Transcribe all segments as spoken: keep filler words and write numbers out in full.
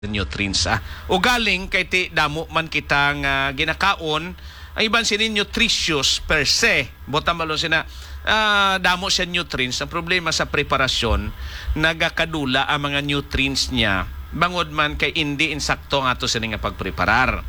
nutrients ah. O galing kay ti damo man kitang uh, ginakaon ang iban sini nutritious per se bota malo sina uh, damo siya nutrients. Ang problema sa preparasyon nagakadula ang mga nutrients niya bangod man kay hindi insakto nga ato sini nga pagpreparar.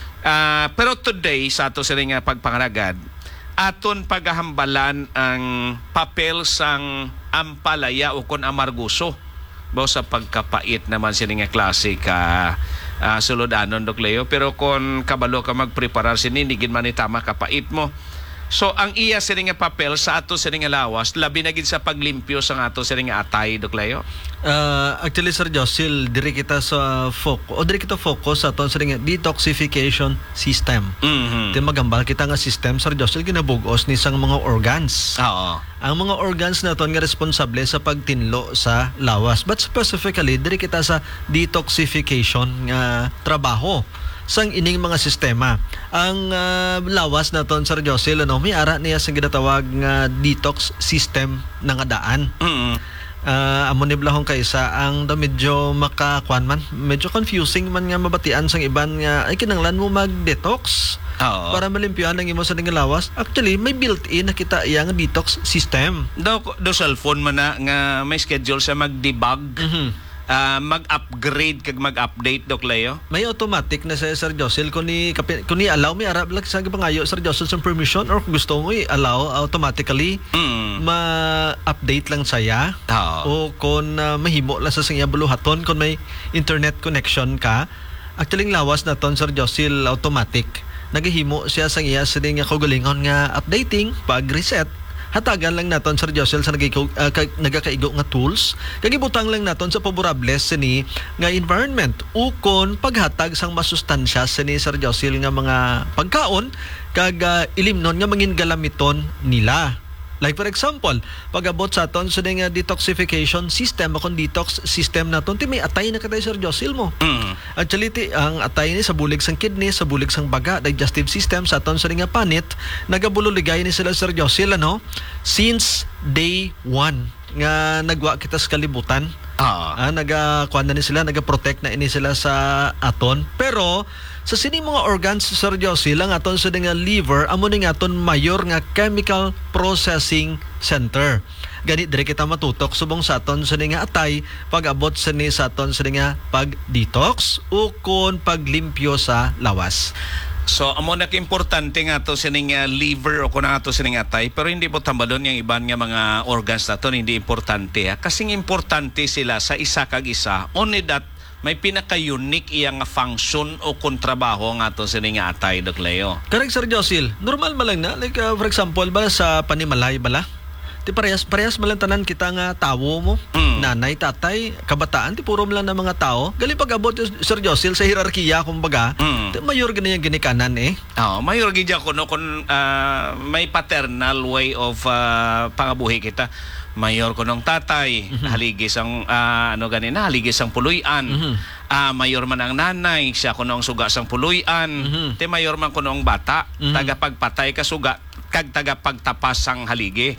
Uh, pero today sa ato sini nga pagpangaragad aton paghahambalan ang papel sang ampalaya o kon amarguso bao sa pagkapait naman sini nga klase ka uh, suludanon Dok Leo. Pero kung kabalo ka magpreparar sini digin man ni tama kapait mo. So ang iya sini nga papel sa ato sini nga lawas labi na gid sa paglimpyo sa ato sini nga atay Dok Leo. Uh, actually Sir Josil, diri kita sa focus o diri kita focus sa aton sini nga detoxification system. Mhm. Di magambal kita nga system Sir Josil ginabugos ni sang mga organs. Oo. Ang mga organs naton nga responsable sa pagtinlo sa lawas. But specifically diri kita sa detoxification nga trabaho sang ining mga sistema. Ang uh, lawas naton Sir Josil ano, may ara niya sa ginatawag nga detox system ng daan. Mhm. Uh, amo ni blahong kaisa ang da medyo makakuan man, medyo confusing man nga mabatian sang iban nga ay kinanglan mo mag-detox. Oo. Para malimpyuhan ang imo sa ning lawas. Actually may built-in na kita iyang detox system. Do do cellphone man na nga may schedule sa mag-debug. Mhm. Uh, mag-upgrade kag mag-update Dok Leo. May automatic na sa Sir Josil kung ni kung ni allow may arab lang sa pangayo Sir Josil sa permission or kung gusto mo i-allow automatically Mm. ma-update lang saya. Oo. O kung uh, mahimo lang sa sanya buluhaton kung may internet connection ka. Actually lawas na ton Sir Josil automatic. Nagahimo siya sa iya sa nga kaugalingon nga updating pag reset. Hatagan lang naton Sir Josil sa nagikog, uh, nagakaigo nga tools kagibutang lang naton sa favorable sini nga environment ukon paghatag sang masustansya sini Sir Josil nga mga pagkaon kag uh, ilimnon nga mangin galamiton nila. Like for example, pag-abot sa aton sa nga detoxification system, akong detox system naton ti may atay na katay Sir Josil mo. Mm. Actually ti ang atay ni sa bulig sang kidney, sa bulig sang baga, digestive system sa aton sa nga panit, nagabuloligay ni sila Sir Josil ano since day one nga nagwa kita sa kalibutan. Ah. Ah, naga-kuan na ni sila, naga-protect na ini sila sa aton. Pero sa sining mga organs Sir Josil ang aton sa nga liver amo ning aton mayor nga chemical processing center. Gani dire kita matutok subong sa aton sa nga atay pag-abot sa ni sa aton sa nga pag-detox o kon paglimpyo sa lawas. So amo na importante nga to sining uh, liver o kun ato sining atay pero hindi po tambalon yung iban nga mga organs nato hindi importante ha? Kasing importante sila sa isa kag isa only that may pinaka-unique iyang function o kontrabaho nga ato sining atay Dok Leo. Correct Sir Josil. Normal malang na like uh, for example ba sa panimalay bala ti parehas parehas malang tanan kita nga tawo mo, mm. nanay, tatay, kabataan ti puro lang na mga tao. Gali pag-abot Sir Josil sa hierarkiya kumbaga, mm. ti mayor gani yang ginikanan eh. Oh, mayor gid kuno kun uh, may paternal way of uh, pangabuhi kita. Mayor ko nung tatay, mm-hmm. haligis ang uh, ano gani na, haligis ang puluyan. Mm-hmm. Uh, mayor man ang nanay, siya ko nung suga sang puluyan. Mm-hmm. Ti mayor man ko nung bata, mm-hmm. tagapagpatay ka suga kag tagapagtapas sang haligi.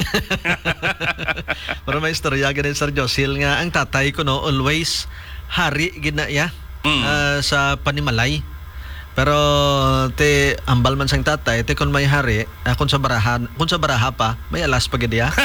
Pero may istorya gani Sir Josil nga ang tatay ko no always hari gina ya mm. uh, sa panimalay. Pero te ambal man sang tatay te kon may hari uh, kun sa barahan kun sa baraha pa may alas pagid ya.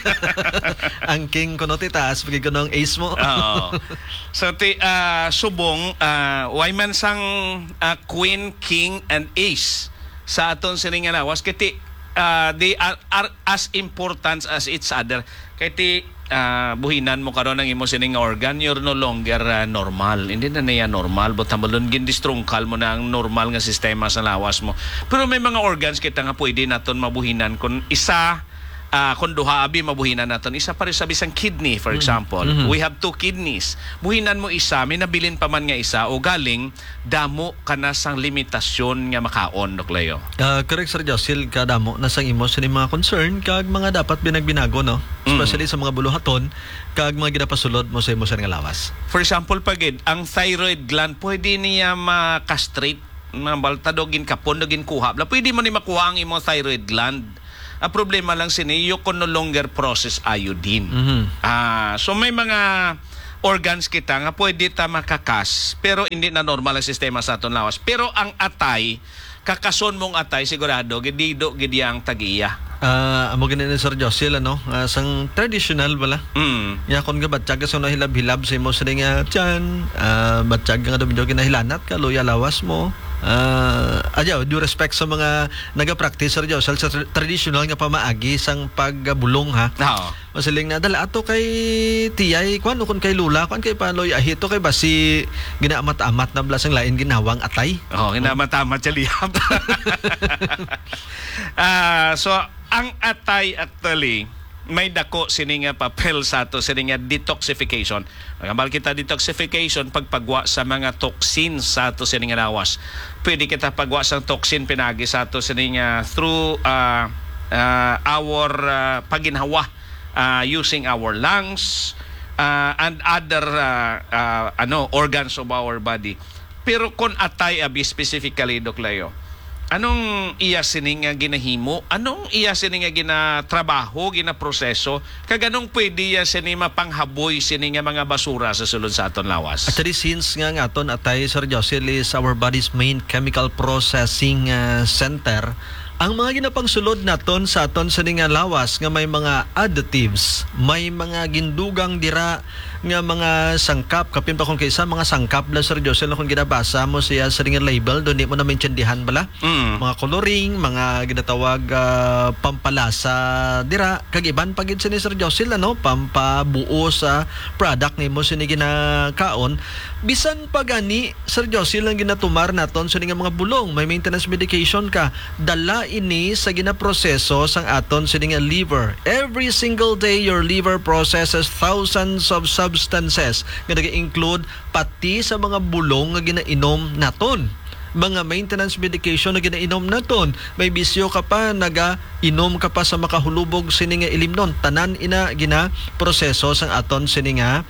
Ang king kuno ti taas pagid kuno ang ace mo. Oo. So ti uh, subong uh, way man sang uh, queen, king and ace sa aton sining lawas kiti Uh, they are, are as important as each other. Kaya ti uh, buhinan mo karon ang imo sining organ, you're no longer uh, normal. Hindi na niya normal. But tamalon gindistrungkal mo na ang normal nga sistema sa lawas mo. Pero may mga organs kita nga pwede naton mabuhinan kung isa Uh, kung duha abi mabuhinan naton isa pa rin sa bisang kidney for example. Mm-hmm. We have two kidneys. Buhinan mo isa, may nabilin pa man nga isa o galing damo kana sang limitasyon nga makaon Dok Leo. Uh, correct Sir Josil, kadamo nasang imo sa mga concern kag mga dapat binagbinago no. Especially mm. sa mga buluhaton kag mga ginapasulod mo sa imo sa nga lawas. For example pagid ang thyroid gland pwede niya ma-castrate, mabaltadogin kapon dogin kuha. Pwede mo ni makuha ang imo thyroid gland. Ang problema lang sini, you can no longer process iodine. Mm-hmm. Uh, so may mga organs kita nga pwede ta makakas pero hindi na normal ang sistema sa aton lawas. Pero ang atay, kakason mong atay sigurado gidido gidi ang tagiya. Ah, amo gani ni Sir Josil ano, ah, sang traditional bala. Mm. Ya kon nga batsyag sa nahilab-hilab sa imo sa nga tiyan, ah, batsyag nga dumidyo kinahilanat ka luya lawas mo. Ah, adyaw due respect sa mga naga-practice Sir Josil sa tra- traditional nga pamaagi sang pagbulong ha. Oo. Masiling na dala ato kay tiyay kwan kun kay lula kwan kay paloy ahito kay basi ginaamat-amat na blasang lain ginawang atay. Oh, kinamatamat sa liham. Ah, so ang atay actually may dako sini nga papel sa ato sini nga detoxification. Magambal kita detoxification pagpagwa sa mga toxins sa ato sini nga lawas. Pwede kita pagwa sa toxin pinagi sa ato sini nga through uh, uh, our uh, paginhawa uh, using our lungs uh, and other uh, uh, ano organs of our body. Pero kung atay abi specifically Doc Leo, anong iya sini nga ginahimo? Anong iya sini nga ginatrabaho, ginaproseso? Kaganong pwede iya sini mapanghaboy sini nga mga basura sa sulod sa aton lawas? Actually, since nga nga aton atay Sir Josil is our body's main chemical processing uh, center, ang mga ginapangsulod naton sa aton sa nga lawas nga may mga additives, may mga gindugang dira nga mga sangkap, kapin pa kung kaysa mga sangkap la Sir Josil kung ginabasa mo siya sa nga label, doon di mo na maintindihan bala. Mm. Mga coloring, mga ginatawag uh, pampalasa dira, kagiban pagid sa ni Sir Josil ano, pampabuo sa product nimo sini ginakaon. Bisan pagani Sir Josil ang ginatumar naton sa nga mga bulong, may maintenance medication ka, dala ini sa ginaproseso sang aton sa nga liver. Every single day your liver processes thousands of substances nga nag-include pati sa mga bulong nga ginainom naton. Mga maintenance medication na ginainom naton, may bisyo ka pa, naga-inom ka pa sa makahulubog sini nga ilimnon, tanan ina gina proseso sang aton sini nga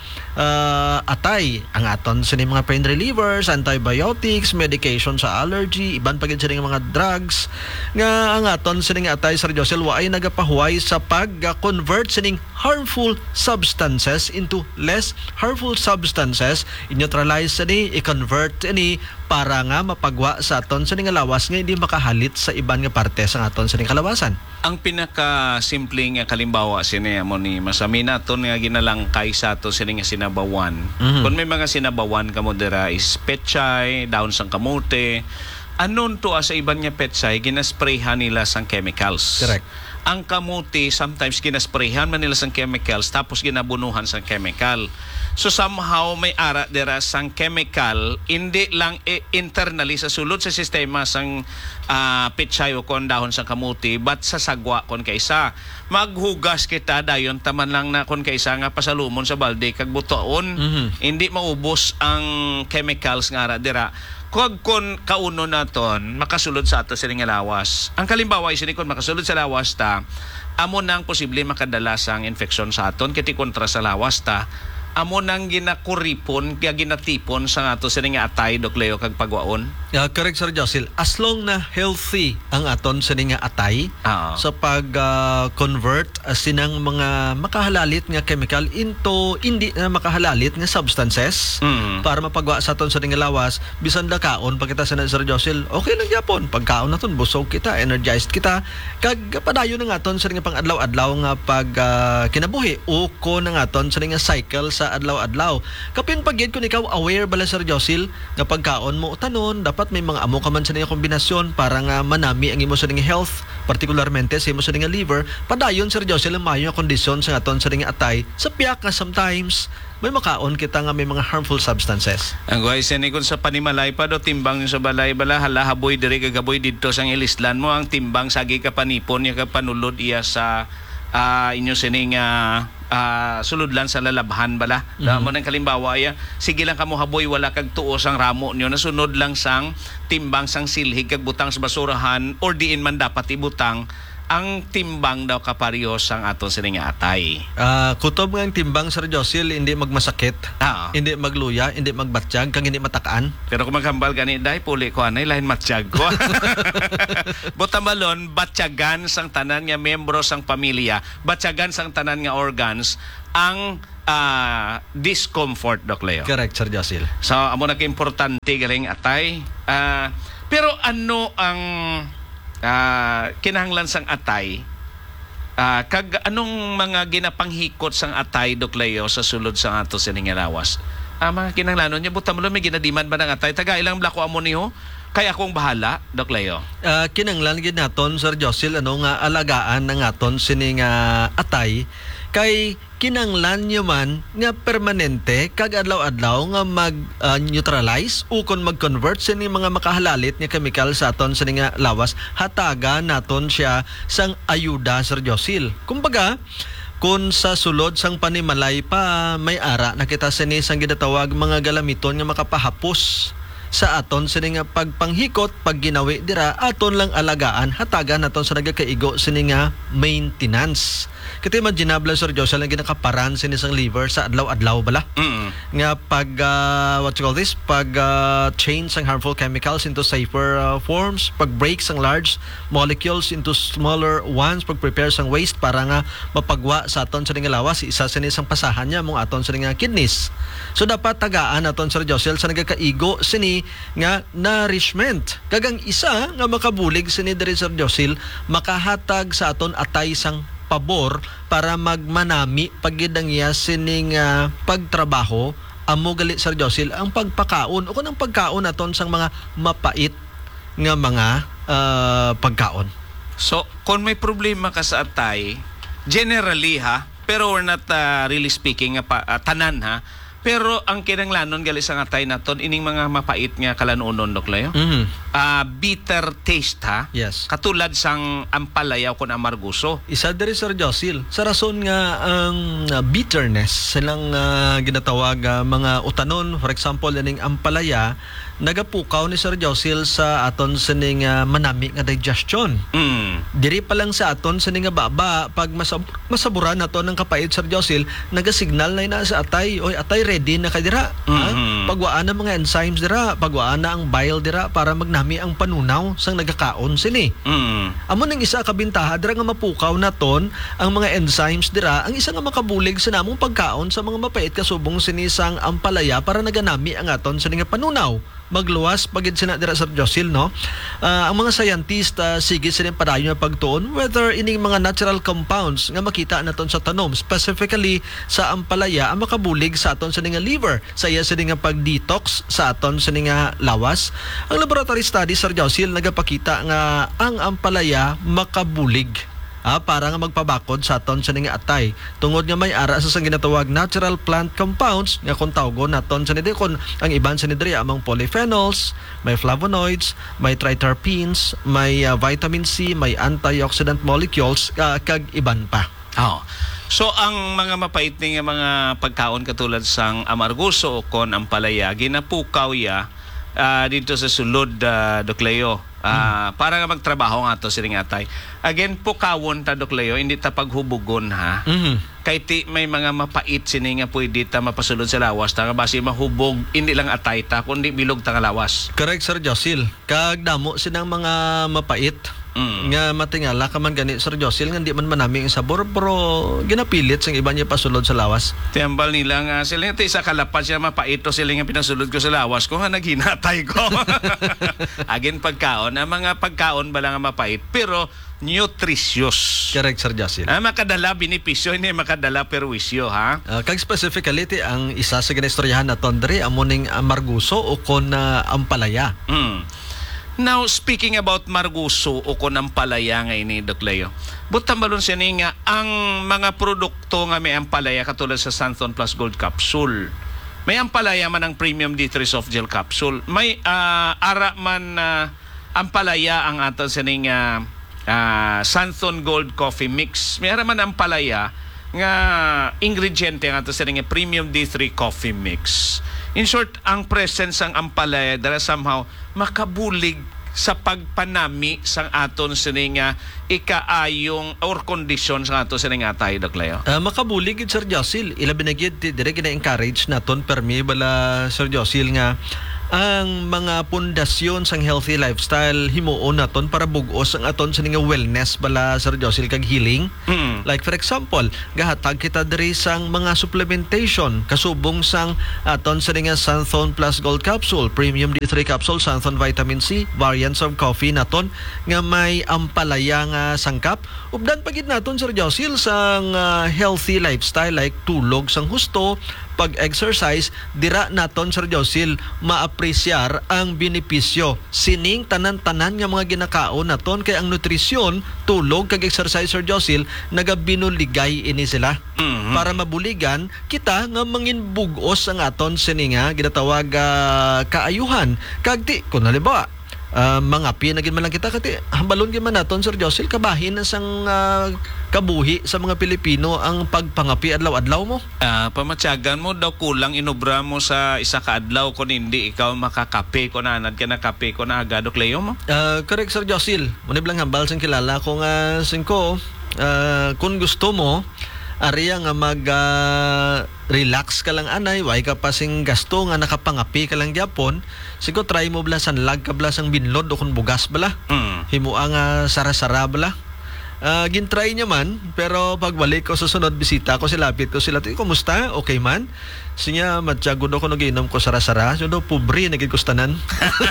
uh, atay, ang aton sini mga pain relievers, antibiotics, medication sa allergy, iban pagid sini nga mga drugs nga ang aton sini nga atay Sir Josel waay nagapahuway sa pag-convert sining harmful substances into less harmful substances, i-neutralize sini, i-convert ini para nga mapagwa sa aton sa nga lawas nga hindi makahalit sa iban nga parte sa aton sa kalawasan. Ang pinaka simple nga kalimbawa sini mo ni masami naton nga ginalangkay sa ato sini nga sinabawan. Mhm. Kung may mga sinabawan kamo dira is petchay, daon sang kamote, anon to sa iban nga petchay ginasprayhan nila sang chemicals. Correct. Ang kamote sometimes ginasprayhan man nila sang chemicals tapos ginabunuhan sang chemical. So somehow may ara dira sang chemical hindi lang e, internally sa sulod sa sistema sang uh, petchay o kon dahon sang kamuti but sa sagwa kon kaysa maghugas kita dayon taman lang na kon kaysa nga pasalumon sa balde kag butoon. Mhm. Hindi maubos ang chemicals nga ara dira. Kung kon kauno naton makasulod sa ato sa nga lawas. Ang kalimbawa is kon makasulod sa lawas ta amo nang posible makadala sang infeksyon sa aton kiti kontra sa lawas ta amo nang ginakuripon kaya ginatipon sa ato sa nga atay Doc Leo kag pagwaon. Yeah, correct Sir Josil. As long na healthy ang aton sa nga atay Oo. sa pag-convert uh, sinang mga makahalalit nga chemical into hindi na makahalalit nga substances Mm. para mapagwa sa aton sa nga lawas, bisan da kaon pag kita sa Sir Josil, okay lang gyapon. Pagkaon naton busog kita, energized kita, kag padayon nga aton sa nga pang-adlaw-adlaw nga pag uh, kinabuhi o ko nga aton sa nga cycle sa adlaw-adlaw. Kapin pagyud kun ikaw aware bala Sir Josil nga pagkaon mo tanon dapat may mga amo ka man sa nga kombinasyon para nga manami ang imo sa nga health, partikularmente sa imo sa nga liver. Padayon Sir Josil ang mayo nga kondisyon sa aton sa nga atay. Sa piyak nga sometimes may makaon kita nga may mga harmful substances. Ang guys, yan ikon sa panimalay pa do, timbang yung sa balay bala, halahaboy diri kagaboy dito sa ilislan mo, ang timbang sagi ka panipon, yung kapanulod iya sa uh, inyo sining uh, uh, suludlan sa lalabhan bala. Mm-hmm. Da mo nang kalimbawa iya, sige lang kamo haboy, wala kag tuo sang ramo niyo, nasunod lang sang timbang sang silhig kag butang sa basurahan or diin man dapat ibutang, ang timbang daw kaparehos ang aton sining nga atay. Ah, kutob nga ang timbang, Sir Josil, hindi magmasakit, Ah. hindi magluya, hindi magbatsyag, kang hindi matakaan. Pero kung maghambal gani dai puli ko anay lain matsyag ko. Botamalon batyagan sang tanan nga membro sang pamilya, batyagan sang tanan nga organs ang ah, discomfort, Doc Leo. Correct, Sir Josil. So amo na importante galing atay. Ah, pero ano ang ah, kinahanglan sang atay? Ah, kag anong mga ginapanghikot sang atay, Doc Leo, sa sulod sang ato sining nga lawas? Ah, mga kinahanglanon niya buta mo lang may ginadiman ba ng atay? Taga ilang blako amo niyo? Kaya akong bahala, Doc Leo. Ah, kinanglan gid naton, Sir Josil, ano nga alagaan ng aton sining nga atay kay kinanglan nyo man nga permanente kag adlaw-adlaw nga mag ah, neutralize o kon mag-convert sini mga makahalalit nga chemical sa aton sining nga lawas, hataga naton siya sang ayuda, Sir Josil. Kumbaga, kung sa sulod sang panimalay pa may ara nakita sini sang ginatawag mga galamiton nga makapahapos sa aton sini nga pagpanghikot, pagginawi dira aton lang alagaan, hatagan naton sa nagakaigo sini nga maintenance. Kita imaginable, Sir Josel, ang ginakaparan sini sang liver sa adlaw-adlaw bala. Mm. Nga pag uh, what you call this, pag uh, change sang harmful chemicals into safer uh, forms, pag break sang large molecules into smaller ones, pag prepare sang waste para nga mapagwa sa aton sa nga lawas, isa sini sang pasahan niya mong aton sa nga kidneys. So dapat tagaan aton, Sir Josel, sa nagakaigo sini nga nourishment. Kagang isa nga makabulig sini diri, Sir Josel, makahatag sa aton atay sang pabor para magmanami pagidangya sining uh, pagtrabaho amo gali, Sir Josil, ang pagpakaon o kung ang pagkaon aton sang mga mapait nga mga uh, pagkaon. So, kung may problema ka sa atay, generally ha, pero we're not uh, really speaking uh, pa, uh, tanan ha, pero ang kinanglanon gali sa atay naton ining mga mapait nga kalanunon, Doc Leo. Mhm. Uh, bitter taste ha. Yes. Katulad sang ampalayaw kon amarguso. Isa diri, Sir Josil, sa rason nga ang uh, bitterness silang uh, ginatawag uh, mga utanon, for example ining ampalaya, nagapukaw ni Sir Josil sa aton sining uh, manami nga digestion. Mm. Diri pa lang sa aton sa nga baba, pag masab masaburan naton ng kapait, Sir Josil, nagasignal na ina sa atay, oy atay ready na ka dira. Mm-hmm. Pagwaan na mga enzymes dira, pagwaan na ang bile dira para magnami ang panunaw sang nagakaon sini. Mm. Amo ning isa ka bintaha dira nga mapukaw naton ang mga enzymes dira, ang isa nga makabulig sa namong pagkaon sa mga mapait kasubong sinisang ampalaya para naganami ang aton sa nga panunaw. Magluwas pagid sina dira, Sir Josil, no? Uh, ang mga scientista sige sila padayon nga pagtuon whether ining mga natural compounds nga makita naton sa tanom, specifically sa ampalaya, ang makabulig sa aton sa nga liver, sa iya sa nga pag-detox sa aton sa nga lawas. Ang laboratory study, Sir Josil, nagapakita nga ang ampalaya makabulig Ah, para nga magpabakod sa aton sa nga atay. Tungod nga may ara sa sang ginatawag natural plant compounds nga kung tawgon naton sa nidi kon ang iban sa nidri among polyphenols, may flavonoids, may triterpenes, may uh, vitamin C, may antioxidant molecules, uh, kag iban pa. Oh. So ang mga mapait ni nga mga pagkaon katulad sang amarguso o kon ampalaya ginapukaw ya uh, dito sa sulod, uh, Doc Leo. Uh, para nga magtrabaho nga to siring atay. Again, pukawon ta, Doc Leo, hindi ta paghubugon ha. Mhm. Kay ti may mga mapait sini nga pwede ta mapasulod sa lawas ta nga basi mahubog hindi lang atay ta kundi bilog ta nga lawas. Correct, Sir Josil. Kag damo sinang mga mapait Mm. nga matingala ka man gani, Sir Josil, nga di man manami ang sabor pero ginapilit sang iba niya pasulod sa lawas. Tiambal nila nga sila nga ti isa kalapat siya mapaito sila nga pinasulod ko sa lawas ko nga naghinatay ko. Again pagkaon, ang mga pagkaon bala nga mapait pero nutritious. Correct, Sir Josil. Ah, makadala benepisyo, hindi makadala perwisyo, ha? Uh, kag specifically ti ang isa sa ginistoryahan na tondre amo ning amarguso o kon uh, ampalaya. Mm. Now, speaking about marguso o kon ampalaya nga ini, Doc Leo, butang balon siya ni nga ang mga produkto nga may ampalaya katulad sa Santon Plus Gold Capsule. May ampalaya man ang Premium D three Soft Gel Capsule. May uh, ara man uh, ampalaya ang aton siya ni nga uh, Santon Gold Coffee Mix. May ara man ampalaya nga ingrediente nga aton siya ni nga Premium D three Coffee Mix. In short, ang presence ng ampalaya dala somehow makabulig sa pagpanami sang aton sining nga ikaayong or kondisyon sa aton sining atay Doklayo? Uh, makabuli gid Sir Josil, ilabi na gid dire gina-encourage naton permi bala Sir Josil nga ang mga pundasyon sang healthy lifestyle himuon naton para bugos ang aton sa nga wellness bala Sir Josil kag healing. Mm. Like for example, gahatag kita diri sang mga supplementation kasubong sang aton sa nga Santhon Plus Gold Capsule, Premium D three Capsule, Santhon Vitamin C, variants of coffee naton nga may ampalaya nga sangkap. Ubdan pagid naton Sir Josil sang uh, healthy lifestyle like tulog sang husto, pag-exercise, dira naton Sir Josil maapresyar ang benepisyo sining tanan-tanan nga mga ginakaon naton kay ang nutrisyon, tulog kag exercise Sir Josil nagabinuligay ini sila. Mm-hmm. Para mabuligan kita nga mangin bugos ang aton sini nga ginatawag uh, kaayuhan kag di kun halimbawa Uh, mga pi na man lang kita kati hambalon gyud man naton Sir Josil kabahin na sang uh, kabuhi sa mga Pilipino ang pagpangapi adlaw-adlaw mo. Ah, pamatyagan mo daw kulang inobra mo sa isa ka adlaw kun hindi ikaw makakape ko na anad ka na kape ko na agad Doklayo mo. Uh, correct Sir Josil. Muna lang hambal sang kilala ko nga singko uh, kung gusto mo ariya nga mag uh, relax ka lang anay, way ka pa sing gasto nga nakapangapi ka lang gyapon, sigo try mo bala sanlag ka bala sang binlod o kung bugas bala. Mm. Himuang nga sara-sara bala. Uh, gintry niya man, pero pagbalik ko sa sunod bisita ko sila, lapit ko sila, kumusta? Okay man? Sinya, matyago do ko naginom ko sara-sara. So do, pobre, nagikustanan.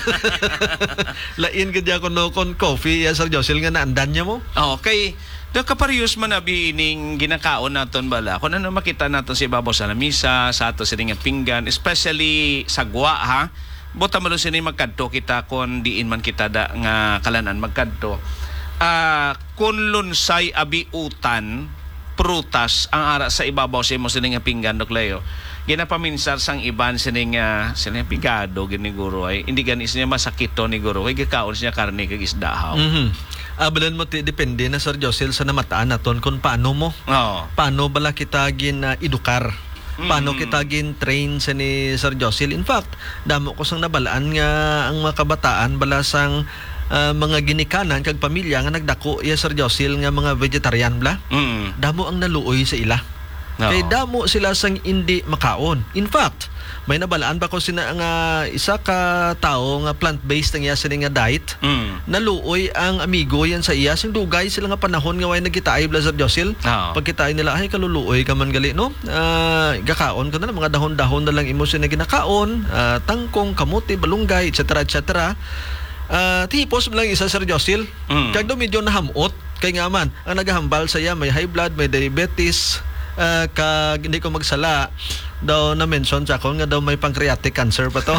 Lain ka diya ko no kon coffee, ya Sir Josil nga naandan niya mo. Okay. Do kaparehas man abi ining ginakaon naton bala. Kung ano makita naton si ibabaw sa lamisa, sa ato sining pinggan, especially sagwa ha. Bota man sini magkadto kita kon diin man kita da nga kalanan magkadto. Ah, uh, kun lunsay abi utan, prutas ang ara sa ibabaw sa imo sining pinggan Doklayo. Ginapaminsar sang iban sining uh, sining pigado gini guro ay hindi ganis niya masakito ni guro. Kay gikaon siya karne kag isda ha. Mhm. Abalan mo ti depende na Sir Josil sa namataan naton kung paano mo. Oo. Paano bala kita gin uh, edukar. Paano Mm. kita gin train sa ni Sir Josil. In fact, damo ko sang nabalaan nga ang mga kabataan bala sang uh, mga ginikanan kag pamilya nga nagdako ya Sir Josil nga mga vegetarian bla. Mm. Damo ang naluoy sa ila. Oo. Kay damo sila sang hindi makaon. In fact, may nabalaan pa ko sina nga isa ka tao nga plant-based ang iya sini nga diet. Mm. Naluoy ang amigo yan sa iya sing dugay sila nga panahon nga way nagkitaay bla Sir Josil. Oo. Pagkitaay nila ay kaluluoy ka man gali no. Uh, gakaon ka na lang, mga dahon-dahon na lang imo sina ginakaon, uh, tangkong, kamuti, balunggay, et cetera et cetera. Uh, tipos mo lang isa Sir Josil. Mm. Kag do medyo nahamot kay nga man ang nagahambal sa iya may high blood, may diabetes, uh, kag hindi ko magsala daw na mention sa ako nga daw may pancreatic cancer pa to.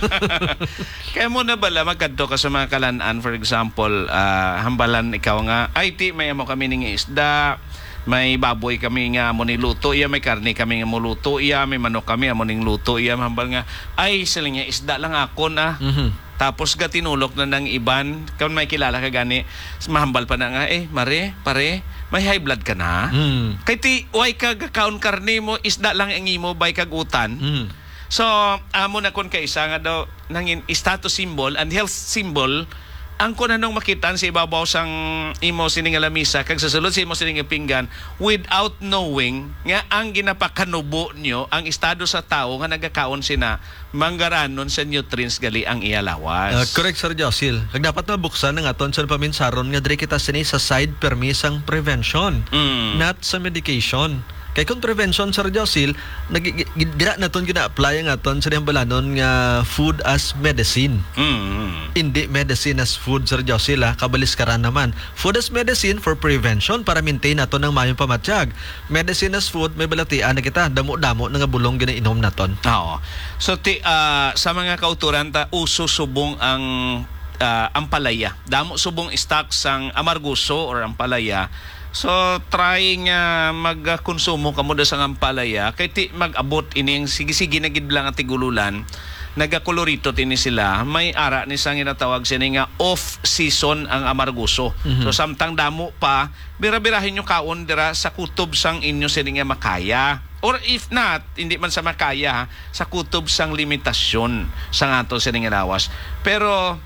Kaya mo na bala magkadto ka sa mga kalanan, for example, ah, hambalan ikaw nga ay ti may amo kami ning isda, may baboy kami nga amo ni luto iya, may karne kami nga mo luto iya, may manok kami amo ning luto iya, hambal nga ay sila nga isda lang ako na. Mhm. Tapos ga tinulok na ng iban, kung may kilala ka gani, mahambal pa na nga, eh, mare, pare, may high blood ka na. Mm. Kay ti, way kag kaon karne mo, isda lang ang imo, bay kag utan. Mm. So, amo na kun kay isa nga daw, nangin status symbol and health symbol, ang kung anong makitaan sa ibabaw sang imo sining lamisa, kag sa sulod sa imo sining pinggan, without knowing nga ang ginapakanubo nyo, ang estado sa tao nga nagakaon sina, manggaranon sa nutrients gali ang iya lawas. Uh, correct Sir Josil. Kag dapat mabuksan ng aton sa paminsaron nga diri kita sini sa side permisang prevention, Mm. not sa medication. Kay kung prevention Sir Josil, nagdira naton gina-apply ang aton sa balanon nga food as medicine. Mm. Hindi medicine as food Sir Josil ha, kabalis karan naman. Food as medicine for prevention para maintain naton ang mayong pamatyag. Medicine as food may balatian na kita, damo-damo na nga bulong ginainom naton. Oo. So ti ah, sa mga kauturan ta uso subong ang ah, ampalaya. Damo subong stock sang amarguso or ampalaya. So try nga magkonsumo kamo da sang ampalaya kay ti mag-abot ining sige-sige na gid lang at tigululan. Nagakolorito tini sila. May ara ni sang ginatawag sini nga off season ang amarguso. Mhm. So samtang damo pa, bira-birahin nyo kaon dira sa kutob sang inyo sini nga makaya. Or if not, hindi man sa makaya, sa kutob sang limitasyon sang ato sini nga lawas. Pero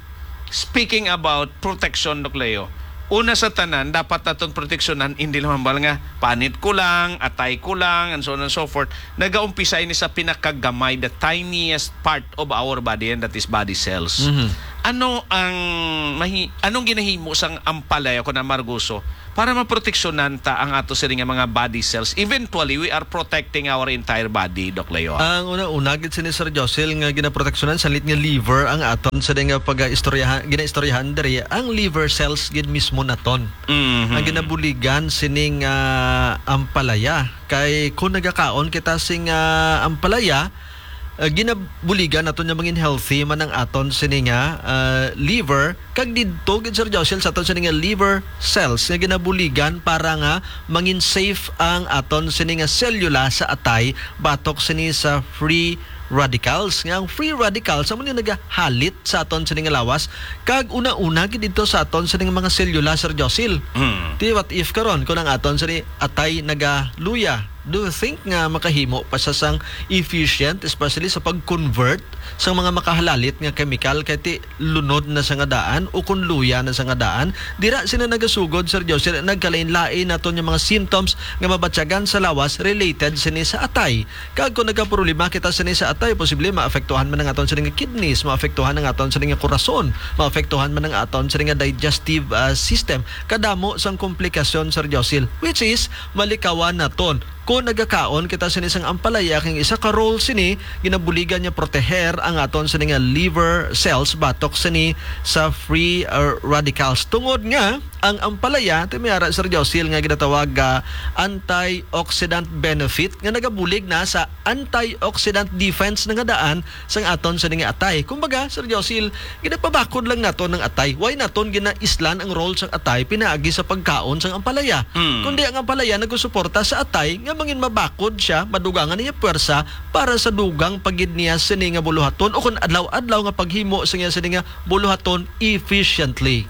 speaking about protection, Doc Leo, una sa tanan, dapat natong proteksyonan, hindi naman ba nga, panit ko lang, atay ko lang, and so on and so forth. Nag-aumpisa ini sa pinakagamay, the tiniest part of our body, and that is body cells. Mhm. Ano ang, mahi, anong ginahimo sang ampalaya ko na Marguso para maproteksyonan ta ang ato sa nga mga body cells? Eventually, we are protecting our entire body, Doc Leo. Ang una-una gid ni Sir Josil nga ginaproteksyonan sa lit nga liver ang aton sa nga pag-istoryahan gina-istoryahan diri ang liver cells gid mismo naton. Mhm. Ang ginabuligan sining ah, ampalaya kay kung nagakaon kita sing ah, ampalaya uh, ginabuligan naton nga mangin healthy man ang aton sini nga uh, liver kag didto gid Sir Joshel sa aton sini nga liver cells nga ginabuligan para nga mangin safe ang aton sini nga selula sa atay batok sini sa free radicals. Nga ang free radicals amo ni nagahalit sa aton sini nga lawas kag una-una gid didto sa aton sini nga mga selula Sir Joshel. Mm. Di what if karon kung ang aton sini atay nagaluya, do you think nga makahimo pa sa sang efficient especially sa pag-convert sa mga makahalalit nga chemical kay ti lunod na sa nga daan o kung luya na sa nga daan dira sila nagasugod Sir Joseph nagkalain-lain naton yung mga symptoms nga mabatyagan sa lawas related sini sa atay kag kung nagkaproblema kita sini sa atay posible maapektuhan man ang aton sini nga kidneys maapektuhan ang aton sini nga korason maapektuhan man ang aton sini nga digestive uh, system kadamo sang komplikasyon Sir Joseph which is malikawan naton kung nagakaon kita sini sang ampalaya king isa ka role sini ginabuligan niya proteher ang aton sini nga liver cells batok sini sa free uh, radicals tungod nga ang ampalaya timiyara Sir Josil nga ginatawag uh, antioxidant benefit nga nagabulig na sa antioxidant defense nga daan sang aton sini nga atay kumbaga Sir Josil ginapabakod lang naton ng atay why naton ginaislan ang role sang atay pinaagi sa pagkaon sang ampalaya Mm. kundi ang ampalaya nagusuporta sa atay nga mangin mabakod siya madugangan niya puwersa para sa dugang pagid niya sini nga buluhaton o kung adlaw-adlaw nga paghimo sa niya sini nga buluhaton efficiently.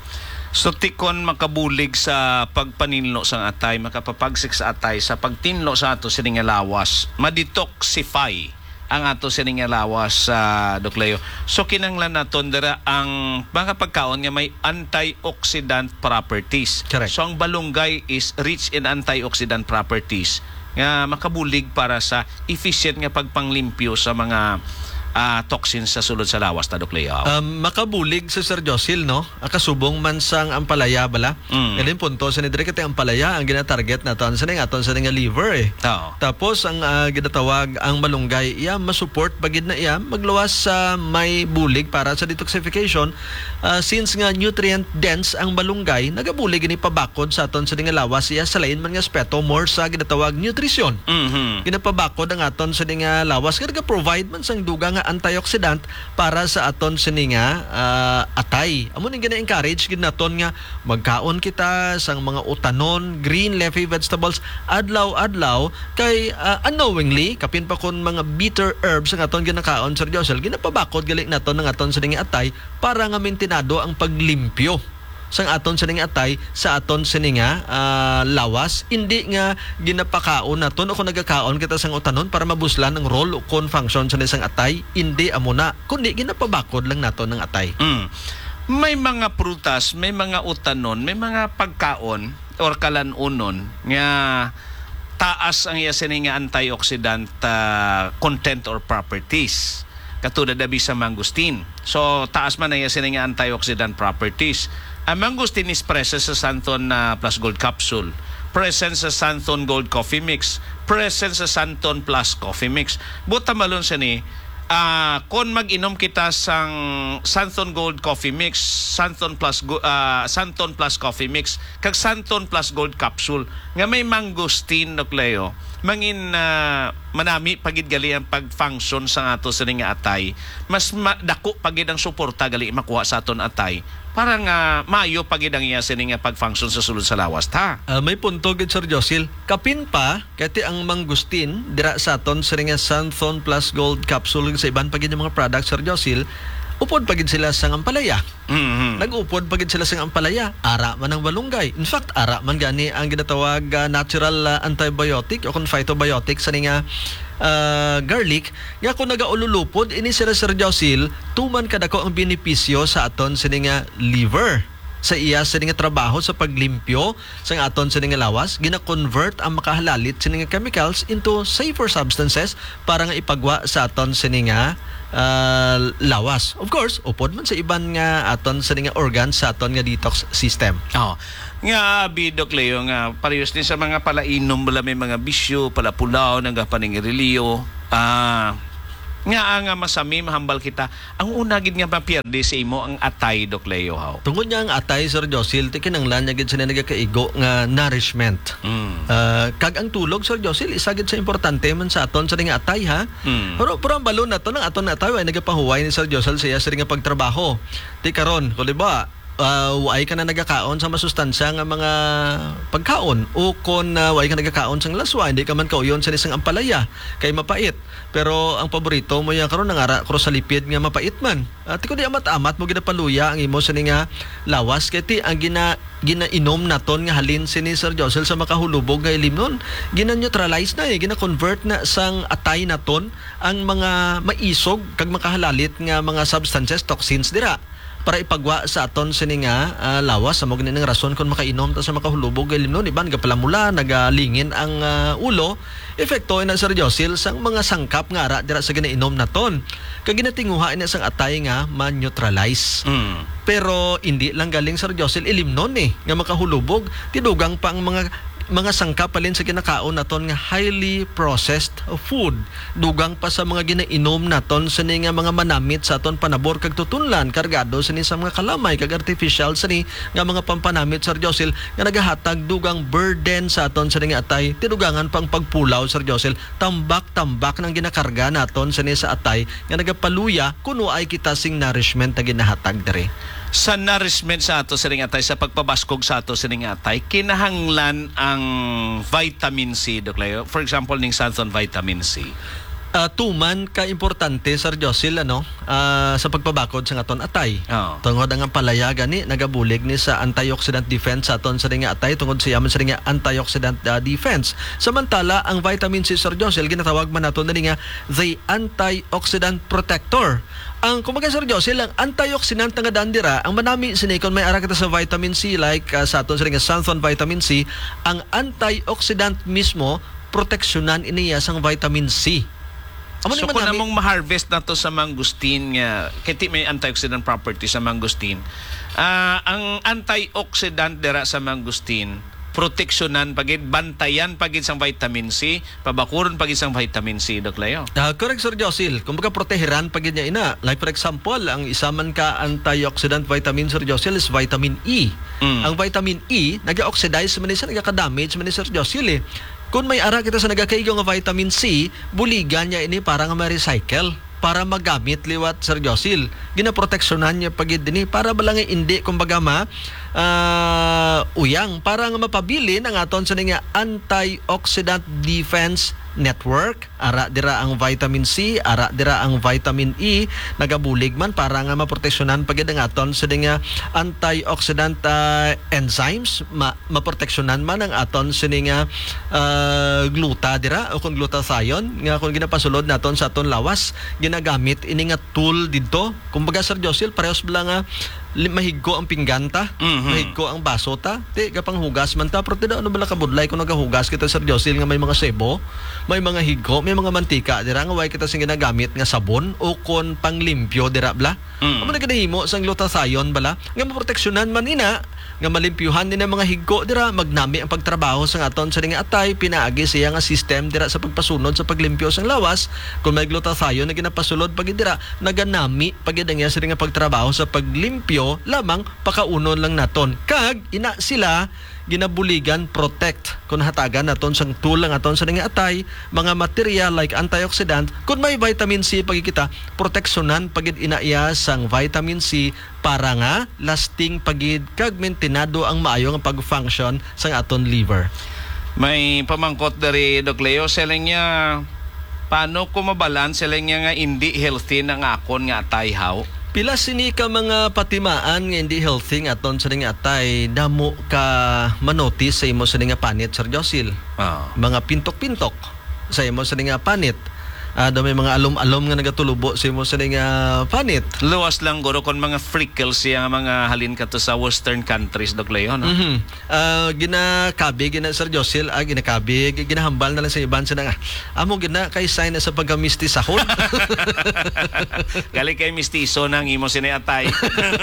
So tikon makabulig sa pagpaninlo sa atay, makapapagsik sa atay sa pagtinlo sa ato sini nga lawas, ma-detoxify ang ato sini nga lawas sa uh, Doc Leo. So kinanglan naton dira ang mga pagkaon nga may antioxidant properties. Correct. So ang balunggay is rich in antioxidant properties nga makabulig para sa efficient nga pagpanglimpyo sa mga uh, toxins sa sulod sa lawas ta Doc Leo. Um, makabulig sa Sir Josil no akasubong man sang ampalaya bala Mm. mm. punto sa nidre kati ampalaya ang gina-target naton sa ning aton sa nga liver eh. Oo. Tapos ang uh, ginatawag ang malunggay iya masupport bagid na iya magluwas sa may bulig para sa detoxification uh, since nga nutrient dense ang malunggay nagabulig ni pabakod sa aton sa nga lawas iya sa lain man nga aspeto more sa ginatawag nutrition. Mhm. Ginapabakod ang aton sa nga lawas kaya provide man sang duga nga antioxidant para sa aton sa nga uh, atay. Amo ning gina-encourage gid naton nga magkaon kita sang mga utanon, green leafy vegetables adlaw-adlaw kay uh, unknowingly kapin pa kon mga bitter herbs ang aton ginakaon Sir Josel ginapabakod gali naton ng aton sa nga atay para nga mentinado ang paglimpyo sang aton sa nga atay sa aton sa nga uh, lawas hindi nga ginapakaon naton o kung nagakaon kita sang utanon para mabuslan ang role o kung function sa isang atay hindi amo na kundi ginapabakod lang naton ng atay. Mm. May mga prutas, may mga utanon, may mga pagkaon or kalanunon nga taas ang iya sini nga antioxidant uh, content or properties. Katulad dabi sa mangustin. So taas man ang iya sini nga antioxidant properties. Ang mangustin is present sa Santon uh, Plus Gold Capsule, present sa Santon Gold Coffee Mix, present sa Santon Plus Coffee Mix. Buta malon sa ni, uh, kung mag-inom kita sang Santon Gold Coffee Mix, Santon Plus uh, Santon Plus Coffee Mix, kag Santon Plus Gold Capsule, nga may mangustin, Doc Leo, mangin uh, manami pagid gali ang pag-function sa ato sa nga atay, mas ma- dako pagid ang suporta gali makuha sa aton atay para nga maayo pagid ang iya sini nga pag-function sa sulod sa lawas ta. Uh, may punto gid Sir Josil kapin pa kati ang mangustin dira sa aton sa nga Santon Plus Gold Capsule sa iban pagid yung mga products Sir Josil upod pagid sila sa ampalaya. Mhm. Nag-upod pagid sila sa ampalaya, ara man ang balunggay. In fact, ara man gani ang ginatawag uh, natural uh, antibiotic o kung phytobiotic sa nga uh, garlic. Nga kung nagaululupod, ini sila Sir Josil, tuman kadako ang benepisyo sa aton sa nga liver. Sa iya sa nga trabaho sa paglimpyo sa aton sa nga lawas, gina-convert ang makahalalit sa nga chemicals into safer substances para nga ipagwa sa aton sa nga uh, lawas. Of course, upod man sa iban nga aton sa nga organs sa aton nga detox system. Oh. Nga bidok Leo nga parehas ni sa mga palainom bala may mga bisyo, palapulaw nang paningiriliyo. Ah, nga nga masami mahambal kita. Ang una gid nga mapierde sa imo ang atay Dok Leo haw. Tungod niya ang atay, Sir Josil, tikinanglan niya gid sa nagakaigo nga nourishment. Mm. Uh, kag ang tulog, Sir Josil, isa gid sa importante man sa aton sa nga atay, ha? Mm. Pero, pero ang balon na to, ng aton na atay, ay nagapahuway ni Sir Josil sa iya sa nga pagtrabaho. Di karon, kung di ba, uh, way ka na nagakaon sa masustansya nga mga pagkaon o kung uh, way ka nagakaon sa laswa, hindi ka man kauyon sa isang ampalaya kay mapait. Pero ang paborito mo yan karon nangara cross sa lipid nga mapait man. At uh, di amat-amat mo ginapaluya ang imo sa nga lawas kay ti ang gina ginainom naton nga halin sini Sir Josel sa makahulubog nga ilimnon. Gina-neutralize na eh, gina-convert na sang atay naton ang mga maisog kag makahalalit nga mga substances, toxins dira para ipagwa sa aton sini nga uh, lawas sa mo ganing rason kung makainom ta sa makahulubog kay limnon iban gapalamula nagalingin ang uh, ulo epekto na Sir Josil sang mga sangkap nga ara dira sa ginainom naton kag ginatinguha ina sang atay nga man-neutralize. Mm. Pero hindi lang galing Sir Josil ilimnon eh nga makahulubog tidugang pa ang mga mga sangkap palin sa kinakaon naton nga highly processed food. Dugang pa sa mga ginainom naton sa ni nga mga manamit sa aton panabor kag tutunlan kargado sa ni sa mga kalamay kag artificial sa ni nga mga pampanamit Sir Josil nga nagahatag dugang burden sa aton sa ni nga atay tidugangan pang pagpulaw Sir Josil tambak-tambak nang ginakarga naton sa ni sa atay nga nagapaluya kuno ay kita sing nourishment na ginahatag diri. Sa nourishment sa ato sa ring atay, sa pagpabaskog sa ato sa ring atay, kinahanglan ang vitamin C, Dok Leo. For example, ning Santon vitamin C. Uh, tuman ka importante Sir Josil ano uh, sa pagpabakod sa aton atay. Oh. Tungod ang palaya gani nagabulig ni sa antioxidant defense sa aton sa nga atay tungod sa yaman sa nga antioxidant uh, defense. Samantala ang vitamin C Sir Josil ginatawag man naton na nga the antioxidant protector. Ang kumaga Sir Josil ang antioxidant nga dandira ang manami sini kon may ara kita sa vitamin C like uh, sa aton sa nga Santon vitamin C ang antioxidant mismo proteksyonan iniya sang vitamin C. Amo So kung namong ma-harvest na to sa mangustin nga kiti may antioxidant property sa mangustin. Ah, ang antioxidant dira sa mangustin proteksyonan pagid bantayan pagid sang vitamin C, pabakuron pagid sang vitamin C Dok Leo. Uh, correct Sir Josil. Kung baga proteheran pagid niya ina. Like for example, ang isa man ka antioxidant vitamin Sir Josil is vitamin E. Mm. Ang vitamin E naga-oxidize man siya, naga-damage man ni Sir Josil eh. Kung may ara kita sa nagakaigo nga vitamin C, buligan niya ini para nga ma-recycle, para magamit liwat Sir Josil. Ginaproteksyonan niya pagid dinhi para balangay hindi kumbaga ma uh, uyang para nga mapabili ng aton sa nga antioxidant defense network. Ara dira ang vitamin C, ara dira ang vitamin E, nagabulig man para nga maproteksyonan pagid ang aton sa nga antioxidant uh, enzymes, ma maproteksyonan man ang aton sa nga uh, gluta dira o kung glutathione nga kung ginapasulod naton sa aton lawas ginagamit ini nga tool didto. Kumbaga Sir Josil parehas bala nga mahigko ang pingganta, mm-hmm. mahigko ang baso ta, ti gapang hugas man ta, pero ti ano bala kabudlay kung nagahugas kita Sir Josil nga may mga sebo, may mga higko, may mga mantika dira nga way kita sing ginagamit nga sabon o kon panglimpyo dira bla. Mm. Amo na ginahimo sang glutathione bala nga maproteksyonan man ina nga malimpyuhan ni mga higko dira magnami ang pagtrabaho sa aton sa nga atay pinaagi siya nga system dira sa pagpasunod sa paglimpyo sang lawas kung may glutathione na ginapasulod pagid dira naganami pagid ang sa nga pagtrabaho sa paglimpyo lamang pakaunon lang naton kag ina sila ginabuligan protect kung hatagan naton sang tool lang aton sa nga atay mga material like antioxidant kung may vitamin C pagikita proteksyonan pagid inaiya sang vitamin C para nga lasting pagid kag maintenado ang maayo nga pag-function sang aton liver. May pamangkot dari Dok Leo selling niya paano ko mabalance selling niya nga hindi healthy na nga akon nga atay haw. Pila sini ka mga patimaan nga hindi healthy nga aton sa nga atay damo ka manotis sa imo sa nga panit, Sir Josil. Ah. Mga pintok-pintok sa imo sa nga panit. Ah, uh, may mga alom-alom nga nagatulubo sa imo sa nga panit. Luwas lang guro kon mga freckles siya mga halin ka to sa western countries Doc Leo, no? Mhm. Ah, ginakabi gina Sir Josil, ah, ginakabi ginahambal na lang sa iban sa nga. Amo gina kay sign na sa pagka-mistisahon. Gali kay mistiso nang imo sinayatay.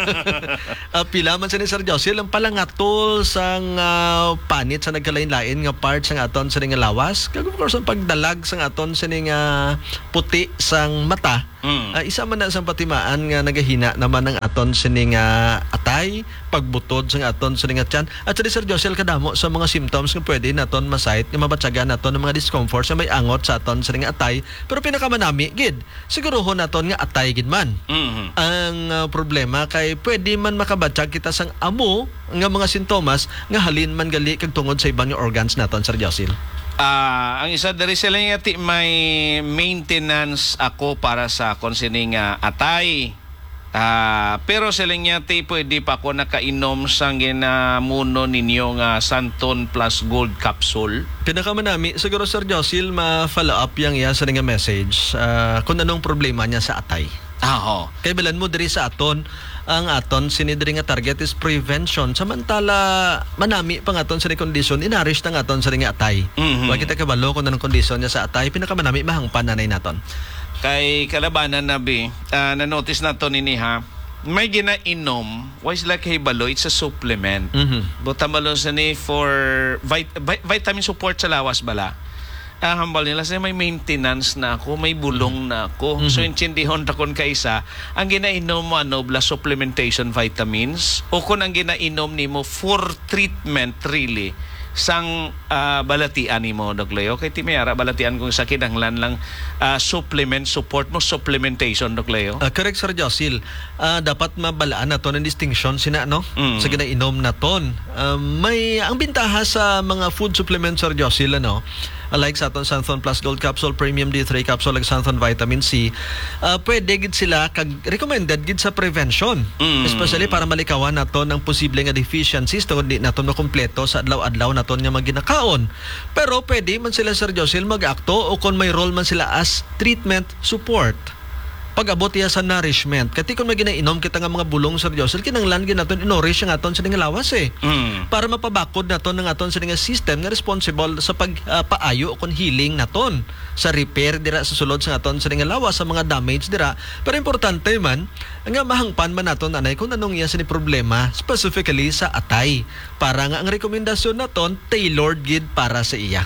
uh, pila man sa ni Sir Josil ang palangatol sang uh, panit sa nagkalain-lain nga part sang aton sa nga lawas. Kag of course ang pagdalag sang aton sa nga puti sang mata. Mm. Uh, isa man na sang patimaan nga nagahina naman ang aton sining nga atay, pagbutod sang aton sining nga tiyan. At sa Sir Josil kadamo sa mga symptoms nga pwede naton masayit nga mabatsagan naton ng mga discomfort sa may angot sa aton sining nga atay. Pero pinakamanami gid, siguruhon naton nga atay gid man. Mm-hmm. Ang uh, problema kay pwede man makabatsag kita sang amo nga mga sintomas nga halin man gali kag tungod sa ibang nga organs naton, Sir Josil. Ah, ang isa diri sila nga ti may maintenance ako para sa kon sining uh, atay. Ah, pero sila nga ti pwede pa ako nakainom sang ginamuno ninyo nga Santon Plus Gold Capsule. Pinakamanami siguro, Sir Josil, ma-follow up yang iya sa nga message uh, kung anong problema niya sa atay. Aho. Kay bilan mo diri sa aton, ang aton sinidiri nga target is prevention. Samantala manami pang aton sa kondisyon inarish tang aton sa nga atay. Mm-hmm. Wa kita kabalo kung anong kondisyon niya sa atay, pinakamanami mahangpan nanay naton. Kay kalabanan na bi, uh, na-notice na to nini ha, may ginainom, was like hibalo, it's a supplement. Mhm. Butambalo sa ni for vit- vit- vitamin support sa lawas bala. Ah, hambal nila sa may maintenance na ako, may bulong na ako. Mm-hmm. So, intindihon ta kon kaisa, ang ginainom mo ano, bla supplementation vitamins, o kung ang ginainom nimo for treatment really, sang uh, balatian nimo Doc Leo. Kay Timayara, balatian kung sa kinahanglan lang uh, supplement, support mo, supplementation, Doc Leo. Uh, correct, Sir Josil. Uh, dapat mabalaan na to ng distinction sina, no? Mm. Sa ginainom na ton. Uh, may, ang bintaha sa mga food supplements, Sir Josil, ano? Uh, like sa aton Santhon Plus Gold Capsule, Premium D three Capsule, like Santhon Vitamin C, uh, pwede gid sila, kag recommended gid sa prevention. Mm. Especially para malikawan nato ng posible nga deficiencies tungod di naton makumpleto sa adlaw-adlaw naton nga maginakaon. Pero pwede man sila, Sir Josil, mag-akto o kung may role man sila as treatment support. Pag-abot iya sa nourishment. Kati kung may ginainom kita nga mga bulong, Sir Josil, kinanglan gid naton inorish ang aton sa nga lawas eh. Mm. Para mapabakod naton ng aton sa nga system nga responsible sa pag-paayo uh, o kon healing naton sa repair dira sa sulod sa aton sa nga lawas sa mga damage dira. Pero importante man nga mahangpan man naton anay kung anong iya sa ni problema specifically sa atay. Para nga ang rekomendasyon naton tailored gid para sa iya.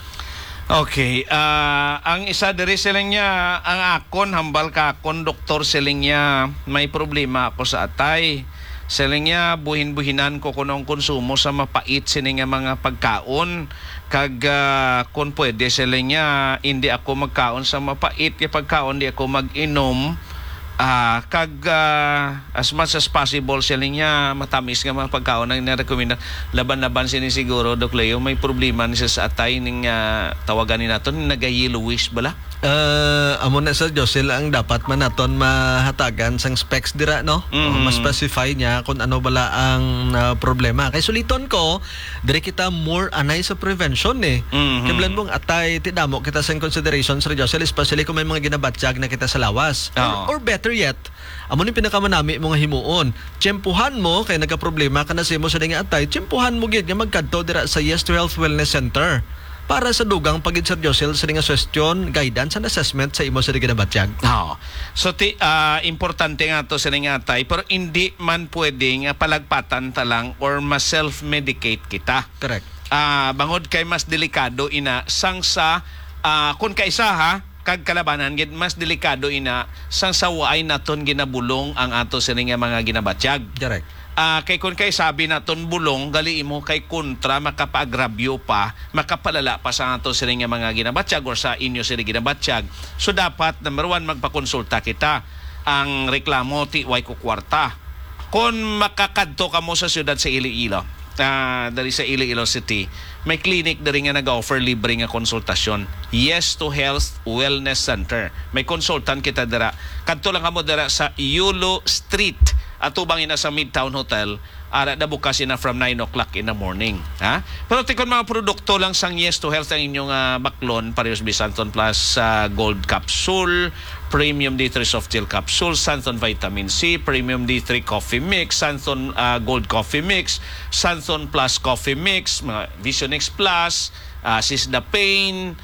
Okay, uh, ang isa diri siling niya, ang akon, hambal ka akon, doktor siling niya, may problema ako sa atay. Siling niya, buhin-buhinan ko kunong konsumo sa mapait sining nga mga pagkaon. Kag uh, kung pwede siling niya, hindi ako magkaon sa mapait, kaya pagkaon di ako mag-inom. Ah, uh, kag uh, as much as possible sila niya matamis nga mga pagkaon ang nirekomenda laban-laban sini siguro Doc Leo may problema ni sa atay ning uh, tawagan ni naton nagayellowish bala. Uh, amo na, Sir Josil, ang dapat man naton mahatagan sang specs dira, no? Mm-hmm. O ma-specify niya kung ano bala ang uh, problema. Kay suliton ko, dire kita more anay sa prevention eh. Mm-hmm. Kaya bilan mong atay, tidamo kita sa consideration, Sir Josil, especially kung may mga ginabatyag na kita sa lawas. Oh. Or, or better yet, amo ni pinakamanami mga himuon. Tiyempuhan mo, kay nagka-problema ka na sa imo sa nga atay, tiyempuhan mo gid nga magkadto dira sa Yes to Health Wellness Center. Para sa dugang pagid, Sir Josil, sa nga suggestion, guidance and assessment sa imo sa ginabatyag. Oh. So ti uh, importante nga to sa nga atay pero hindi man pwedeng uh, palagpatan ta lang or ma-self-medicate kita. Correct. Ah, uh, bangod kay mas delikado ina sang sa uh, kun kaisa ha kag kalabanan gid mas delikado ina sang sa waay naton ginabulong ang ato sa nga mga ginabatyag. Correct. Uh, kay kun kay sabi naton bulong gali imo kay kontra makapaagrabyo pa makapalala pa sa ato sa nga mga ginabatyag or sa inyo sa ginabatyag. So dapat number one magpakonsulta kita. Ang reklamo ti way ko kwarta. Kung makakadto ka mo sa siyudad sa Iloilo uh, dari sa Iloilo City, may clinic dari nga nag-offer libre nga konsultasyon. Yes to Health Wellness Center. May consultant kita dira. Kadto lang kamo dira sa Yulo Street. Atubang ina sa Midtown Hotel. Ara na bukas ina from nine o'clock in the morning. Ha? Pero tikon mga produkto lang sang Yes to Health ang inyong uh, baklon, parehas bi Santon Plus uh, Gold Capsule, Premium D three Soft Gel Capsule, Santon Vitamin C, Premium D three Coffee Mix, Santon uh, Gold Coffee Mix, Santon Plus Coffee Mix, mga Vision X Plus, uh, Sisdapain,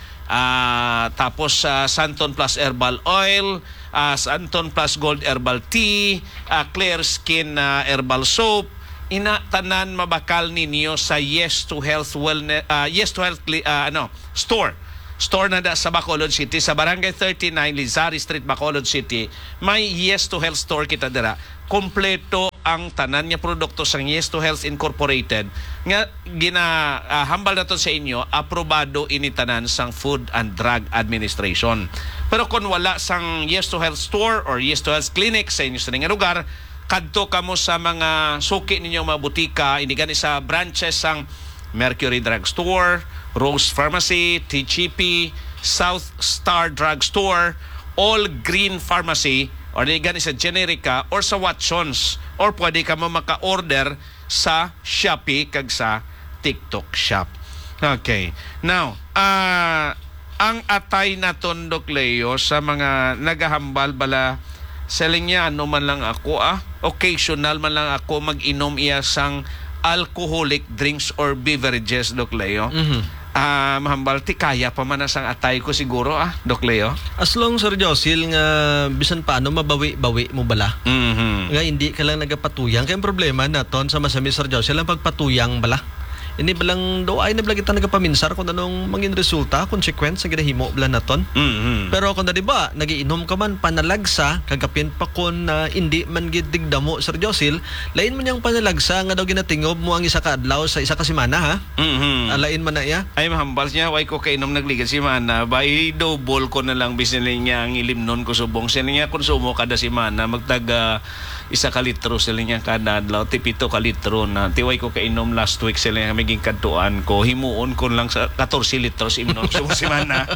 uh, tapos uh, Santon Plus Herbal Oil, uh, Santon Plus Gold Herbal Tea, uh, Clear Skin uh, Herbal Soap. Ina tanan mabakal ninyo sa Yes to Health Wellness uh, Yes to Health uh, ano store store na da sa Bacolod City sa Barangay thirty-nine Lizari Street, Bacolod City. May Yes to Health store kita dira. Kompleto ang tanan nga produkto sang Yes to Health Incorporated nga gina uh, hambal naton sa inyo, aprobado ini tanan sang Food and Drug Administration. Pero kung wala sang Yes to Health store or Yes to Health clinic sa inyo sa nga lugar, kadto kamo sa mga suki ninyong mga butika, ini gani sa branches sang Mercury Drug Store, Rose Pharmacy, T G P, South Star Drug Store, All Green Pharmacy, or ini gani sa Generica or sa Watsons, or pwede ka mo maka-order sa Shopee kag sa TikTok Shop. Okay. Now, uh, ang atay naton Doc Leo sa mga nagahambal bala selling niya, ano man lang ako ah, occasional man lang ako mag-inom iya sang alcoholic drinks or beverages, Doc Leo. Mhm. Ah, mahambal ti kaya pa man na sang atay ko siguro ah, Doc Leo. As long, Sir Josil, nga bisan paano mabawi-bawi mo bala. Mhm. Nga hindi ka lang nagapatuyang. Kaya ang problema naton sa masami, Sir Josil, ang pagpatuyang bala. Ini balang do ay na bala kita nagapaminsar kung anong mangin resulta, consequence sa ginahimo bala naton. Mhm. Pero kung na di ba, nagiinom ka man panalagsa, kagapin pa kon na hindi man gidigda mo, Sir Josil, lain man yung panalagsa nga daw ginatingob mo ang isa ka adlaw sa isa ka semana, ha? Mhm. Alain man na iya. Ay mahambal niya, why ko kainom nagligan si Mana, by double ko na lang bisin niya ang ilimnon ko subong. Sila niya konsumo kada semana, magtaga isa ka litro sila niya kada adlaw, tipito ka litro na. Tiway ko kainom last week sila niya maging kadtuan ko, himuon ko lang sa fourteen litros iminom sa semana.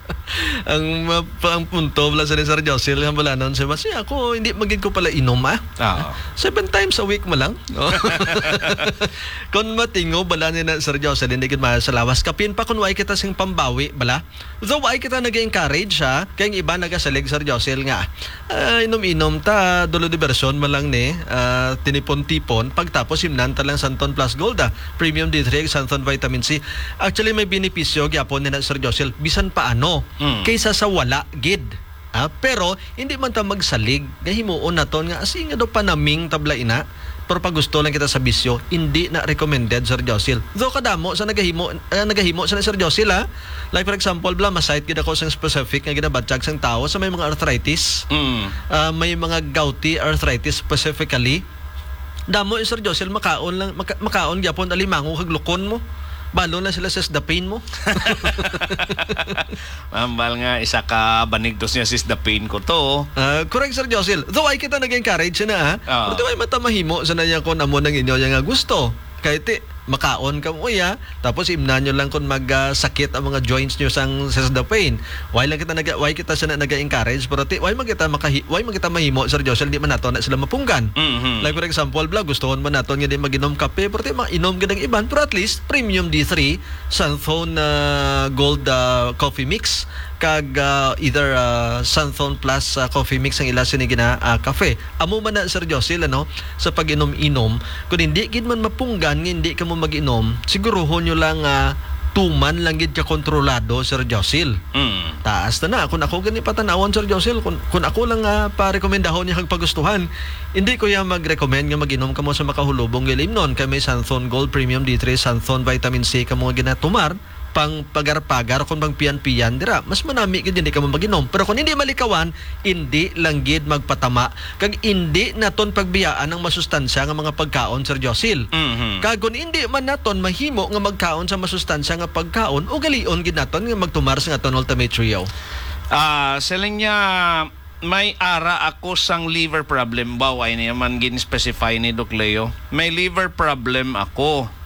ang, ma- ang punto bala sa ni Sir Josil, nga bala nun, siya, kasi ako hindi magig ko pala inom, ah. Oo. Seven times a week mo lang. No? Kung matingo, bala ni na Sir Josil, hindi kita mahal sa lawas. Kapin pa kung why kita sing pambawi, bala. So, why kita nag-encourage, ha? Kaya yung iba nagasalig, Sir Josil, nga, ah, inom-inom ta, dulo diversion mo lang ni, ah, tinipon-tipon, pagtapos imnan talang Santon Plus Gold, ah, Premium D three, Santon Vitamin C. Actually, may benepisyo, gyapon ni na Sir Josil, bisan paano, Mm. kaysa sa wala, gid. Ah, pero hindi man ta magsalig, gahimuon naton nga asi nga do panaming tabla ina. Pero pag gusto lang kita sa bisyo, hindi na recommended, Sir Josil. Though kadamo sa nagahimo, uh, nagahimo sa Sir Josil, ha? Like for example, bla masayt gid ako sang specific nga ginabatsyag sang tao sa may mga arthritis, Mm. uh, may mga gouty arthritis specifically. Damo Sir Josil, makaon lang maka, makaon gyapon alimango kag lukon mo. Balo na sila sa Sisdapain mo. Mahambal nga, isa ka banigdos niya Sisdapain ko to. Uh, correct, Sir Josil. Though ay kita nag-encourage na, ha? Oo. Pero ay matamahimo sa nanya kung amo ng inyo yung nga gusto. Kahit ti, makaon ka mo ya, tapos imna nyo lang kung magsakit ang mga joints nyo sang Sisdapain. Why lang kita naga, why kita sana naga-encourage, pero ti, why man kita makahi, why man kita mahimo, Sir Josil, di man nato na sila mapunggan. Mhm. Like for example, bla, gustohon man naton nga di maginom kape, pero ti mainom gid ang iban, pero at least Premium D three, Santon uh, Gold uh, Coffee Mix, kag uh, either uh, Santon Plus uh, Coffee Mix ang ila sinigina uh, kafe. Amo man na, Sir Josil, ano, sa pag-inom-inom, kung hindi gid man mapunggan, nga hindi ka mo mag-inom, siguruhon nyo lang uh, tuman lang gid ka kontrolado, Sir Josil. Mm. Taas na na. Kung ako gani patanawon, Sir Josil, kung, kung ako lang uh, pa-rekomendahon niya kag pagustuhan, hindi ko yan mag-recommend nga mag-inom ka mo sa makahulubong gilim nun. Kay may Santon Gold Premium D three, Santon Vitamin C ka mo ginatumar, pang pagar-pagar kung bang piyan-piyan dira, mas manami gid hindi ka mo mag-inom. Pero kung hindi malikawan, hindi lang gid magpatama kag hindi naton pagbiyaan ng masustansya nga mga pagkaon, Sir Josil. Mhm. Kag kung hindi man naton mahimo nga magkaon sa masustansya nga pagkaon, ugalion gid naton nga magtumar sa aton Ultimate Trio. Ah, selling niya, may ara ako sang liver problem ba? Why niya man gin-specify ni Doc Leo? May liver problem ako.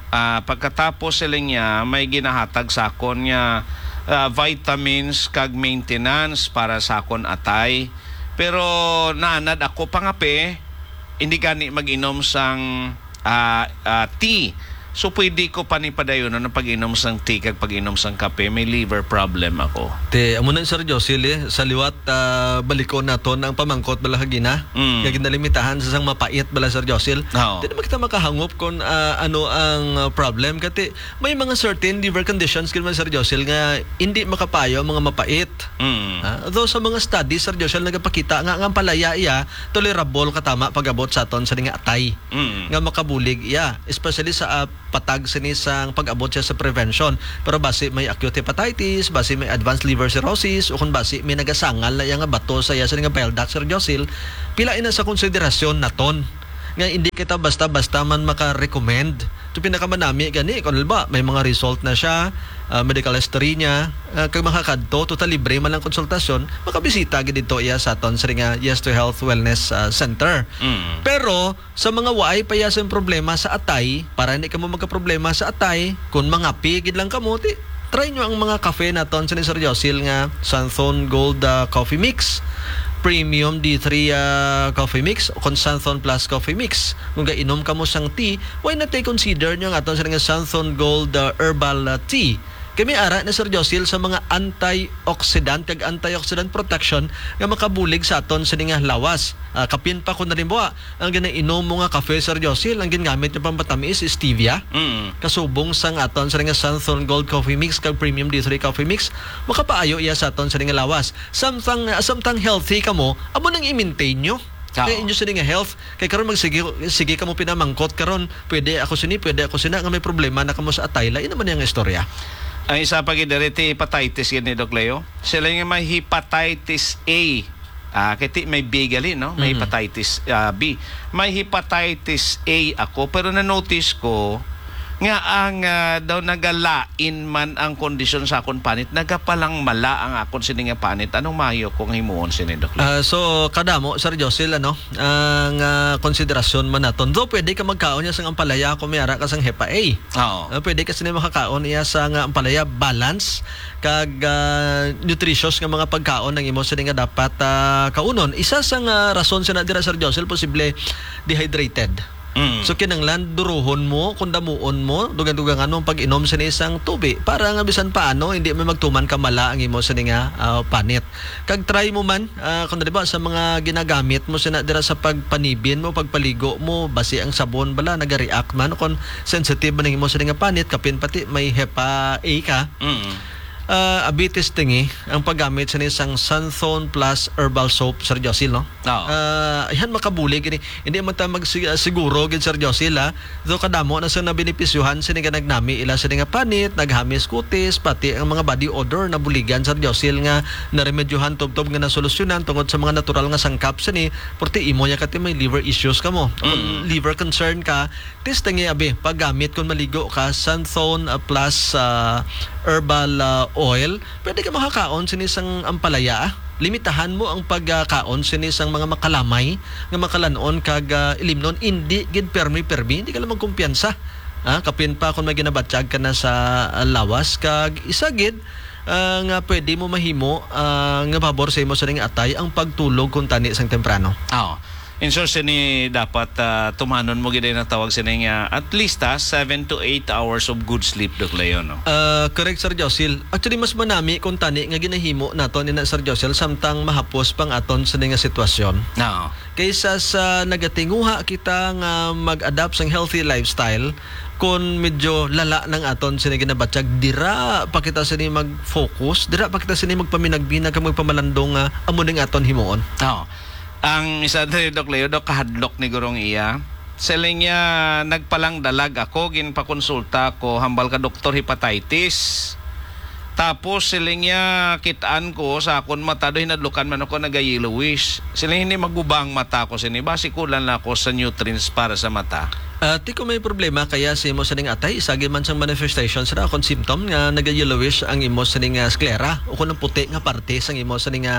Ah, pagkatapos sila niya may ginahatag sa akon nga ah, vitamins kag maintenance para sa akon atay. Pero naanad ako pangape, hindi gani mag-inom sang ah, ah, tea. So pwede ko panipadayon ng pag-inom sang tea kag pag-inom sang kape, may liver problem ako. Te, amo na Sir Josil eh, sa liwat uh, balikon naton ang pamangkot bala hagina. Mm. Kaya ginalimitahan sa sang mapait bala Sir Josil. Oo. Di naman kita makahangop kung ah, ano ang uh, problem. Kati may mga certain liver conditions kaya Sir Josil nga hindi makapayo mga mapait. Mm. Ah, though sa mga studies Sir Josil nagapakita nga ang palaya iya tolerable katama pag-abot sa aton sa nga atay. Mm. Nga makabulig iya, especially sa uh, patag sini sang pag-abot siya sa prevention. Pero basi may acute hepatitis, basi may advanced liver cirrhosis, o kung basi may nagasangal na nga bato sa iya sa nga bile duct, Sir Josil, pilain na sa konsiderasyon naton. Nga hindi kita basta-basta man maka-recommend. Ito pinakamanami gani, kung ba, may mga result na siya, uh, medical history niya, uh, kag makakadto, total libre man lang konsultasyon, makabisita gid dito iya sa aton sa nga Yes to Health Wellness uh, Center. Mm. Pero sa mga waay payasan problema sa atay, para hindi ka mo magka-problema sa atay, kung mga pigid lang kamo, ti, try nyo ang mga kafe naton sa ni Sir Josil nga Santhon Gold uh, Coffee Mix, Premium D three uh, Coffee Mix, o Santhon Plus Coffee Mix. Kung gainom ka mo sang tea, why not take consider nyo nga aton sa nga Santhon Gold uh, Herbal uh, Tea. Kami ara na Sir Josil sa mga antioxidant kag antioxidant protection nga makabulig sa aton sa nga lawas. Uh, kapin pa ko na rin buwa. Ang ginainom mo nga kafe Sir Josil, ang gingamit niya pang patamis is stevia. Mm. Kasubong sang aton sa nga Santhon Gold Coffee Mix kag Premium D three Coffee Mix, makapaayo iya sa aton sa nga lawas. Samtang uh, samtang healthy ka mo, amo nang i-maintain nyo. Kaya inyo sa nga health, kaya karon magsige sige ka mo pinamangkot karon, pwede ako sini, pwede ako sina nga may problema na kamo sa atay, lain naman yang istorya. Ang isa pa giderete hepatitis gani Doc Leo. Sila nga may hepatitis A. Ah, kiti may B gali no, may Mm-hmm. hepatitis ah, B. May hepatitis A ako pero na-notice ko nga ang ah, daw nagalain man ang kondisyon sa akon panit, nagapalang mala ang akon sini nga panit. Anong mayo kung himuon sini Doc Leo? Uh, so kadamo Sir Josil ano ang uh, konsiderasyon man naton, do pwede ka magkaon niya sang ampalaya kung may ara ka sang hepa A. Oo. Uh, pwede ka sini makakaon iya sa nga ampalaya balance kag uh, nutritious nga mga pagkaon ng imo sini nga dapat uh, kaunon. Isa sa nga rason sa dira Sir Josil, posible dehydrated. Mm. So kinanglan duruhon mo, kung damuon mo, dugang-dugang ano pag-inom sa isang tubi para nga bisan paano hindi may magtuman ka mala ang imo sa nga uh, panit. Kag try mo man uh, kung diba sa mga ginagamit mo sina dira sa pagpanibin mo, pagpaligo mo, basi ang sabon bala nagareact man kung sensitive man ang imo sa nga panit, kapin pati may hepa A ka. Mm. Uh, abitis tingi ang paggamit sa isang Santhon Plus Herbal Soap, Sir Josil, no? Oo. Uh, yan makabulig ini. Hindi man ta magsiguro gid Sir Josil, ha. Do kadamo na sa nabinipisyuhan sini nga nagnami ila sa nga panit, naghamis kutis, pati ang mga body odor na buligan Sir Josil nga naremedyohan tubtob nga nasolusyonan tungod sa mga natural nga sangkap sini, porti imo ya kati may liver issues kamo. Mm. Liver concern ka, tis tingi abi paggamit kung maligo ka Santhon uh, Plus uh, Herbal uh, oil, pwede ka makakaon sinisang ampalaya. Limitahan mo ang pagkaon sinisang mga makalamay nga makalanon kag uh, ilimnon, hindi gid permi-permi, hindi ka lang magkumpiyansa. Ah, kapin pa kung may ginabatsyag ka na sa uh, lawas kag isa gid uh, nga pwede mo mahimo uh, nga pabor sa imo sa nga atay ang pagtulog kung tani sang temprano. Oo. In short, sini dapat uh, tumanon mo gid na tawag sini nga at least uh, seven to eight hours of good sleep Doc Leo, no? Uh, correct Sir Josil. Actually mas manami kung tani nga ginahimo naton ni na Sir Josil samtang mahapos pang aton sa nga sitwasyon. Oo. Kaysa sa nagatinguha kita nga mag-adapt sang healthy lifestyle, kung medyo lala ng aton sini ginabatsyag, dira pa kita sini mag-focus, dira pa kita sini magpaminagbina kag magpamalandong uh, amo ning aton himuon. Oo. Ang isa diri Doc Leo, Doc kahadlok ni gurong iya. Sila niya nagpalang dalag ako, ginpakonsulta ko, hambal ka doktor hepatitis. Tapos sila niya kitaan ko sa akon mata, do hinadlukan man ako nagayellowish. Sila hindi magubang mata ko sini, basi kulan na ako sa nutrients para sa mata. Uh, ti ko may problema kaya si imo sa ning atay, isagi man sang manifestation sa akong symptom nga naga-yellowish ang imo sa ning uh, sclera o kung puti nga parte sang imo sa ning uh,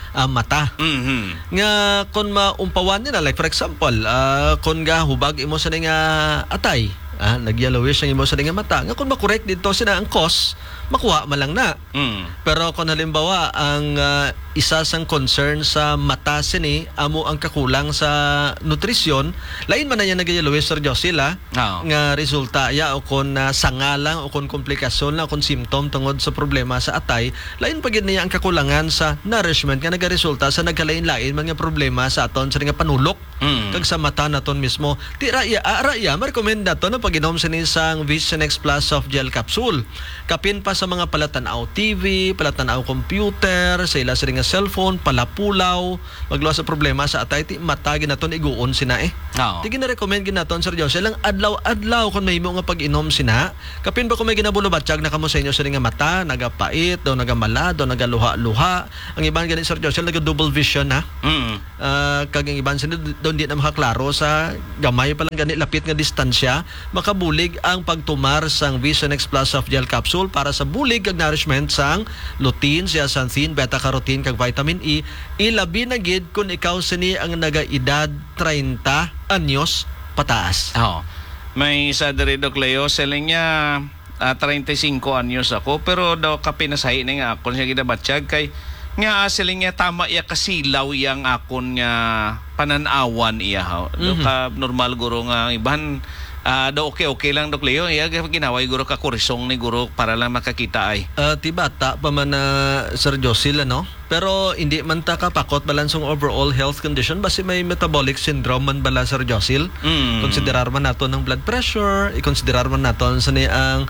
uh, mata. Mhm. Nga kung maumpawan nila, like for example, uh, kung ga hubag imo sa nga atay, ah, nag-yellowish ang imo sa nga mata, nga kung makorek dito sina ang cause, makuha malang na. Mm. Pero kung halimbawa ang uh, isa sang concern sa mata sini amo ang kakulang sa nutrisyon, lain man na yan nag-yellowish Sir Josil, ah, Oo. nga resulta ya o kung uh, sanga lang o kung komplikasyon lang o kung symptom tungod sa problema sa atay, lain pa gid niya ang kakulangan sa nourishment nga nagaresulta sa nagkalain-lain mga problema sa aton sa nga panulok Mm. kag sa mata naton mismo. Ti raya raya ma-recommend nato na pag-inom sini sang Vision X Plus Soft Gel Capsule. Kapin pa sa mga palatanaw T V, palatanaw computer, sa ila sa nga cellphone, palapulaw, magluwas sa problema sa atay ti mata ginaton iguon sina eh. Oo. Ti gina-recommend ginaton Sir Jose lang adlaw-adlaw kun mahimo nga pag-inom sina. Kapin ba kung may ginabulo-batsyag na kamo sa inyo sa nga mata, nagapait, do nagamala, do nagaluha-luha. Ang iban gani Sir Jose naga double vision na. Mm. Uh, kag ang iban sila doon di na makaklaro sa gamay pa lang gani lapit nga distansya, makabulig ang pagtumar sang Vision X Plus Soft Gel Capsule para sa bulig kag nourishment sang lutein, zeaxanthin, beta-carotene kag vitamin E. Ilabi na gid kung ikaw sini ang naga-edad thirty anyos pataas. Oo. May isa diri Doc Leo, selling niya uh, thirty-five anyos ako, pero daw kapinasahi na nga ako siya gidabatsyag kay nga siling niya tama iya kasilaw yang akon nga pananawan iya ha. Do Mhm. ka normal guro nga iban ah, daw okay okay lang Doc Leo. Iya ginaway guro ka kurisong ni guro para lang makakita ay. Uh, ti bata pa man na Sir Josil, ano? Pero hindi man ta kapakot balansong overall health condition basi may metabolic syndrome man bala Sir Josil. Mm. Konsiderar man nato ng blood pressure, i-considerar man naton sa ni ang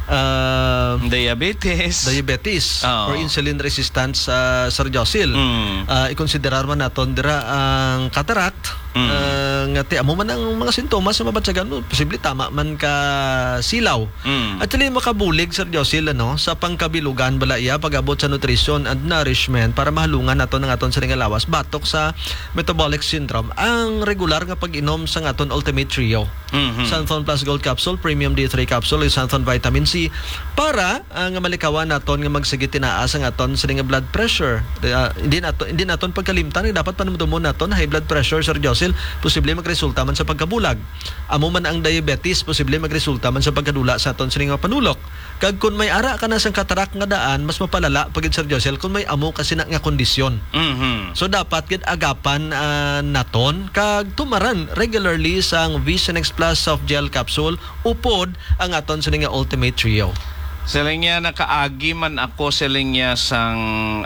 uh, Diabetes. diabetes Oo. or insulin resistance sa Sir Josil. Mm. Uh, i-considerar man naton dira ang cataract. Mm. Uh, nga ti amo man ang mga sintomas sa mabatsagan mo, posible tama man ka silaw. Mm. At tuloy makabulig Sir Josil, ano, sa pangkabilugan bala iya pag-abot sa nutrition and nourishment para mahalungan nato ng aton sa nga lawas batok sa metabolic syndrome ang regular nga pag-inom sa aton Ultimate Trio. Mhm. Xanthon Plus Gold Capsule, Premium D three Capsule, ug Xanthon Vitamin C para uh, nga malikawan naton nga magsige tinaas ang aton sa nga blood pressure. Uh, hindi naton hindi naton pagkalimtan dapat panumdumon naton high blood pressure Sir Josil, posible magresulta man sa pagkabulag. Amo man ang diabetes, posible magresulta man sa pagkadula sa aton sa nga panulok. Kag kun may ara ka na sa katarak nga daan, mas mapalala pagid Sir Josil kung may amo kasi na nga kondisyon. Mhm. So dapat gid agapan uh, naton kag tumaran regularly sang Vision X Plus Soft Gel Capsule upod ang aton sa nga Ultimate Trio. Siling niya nakaagi man ako siling niya sang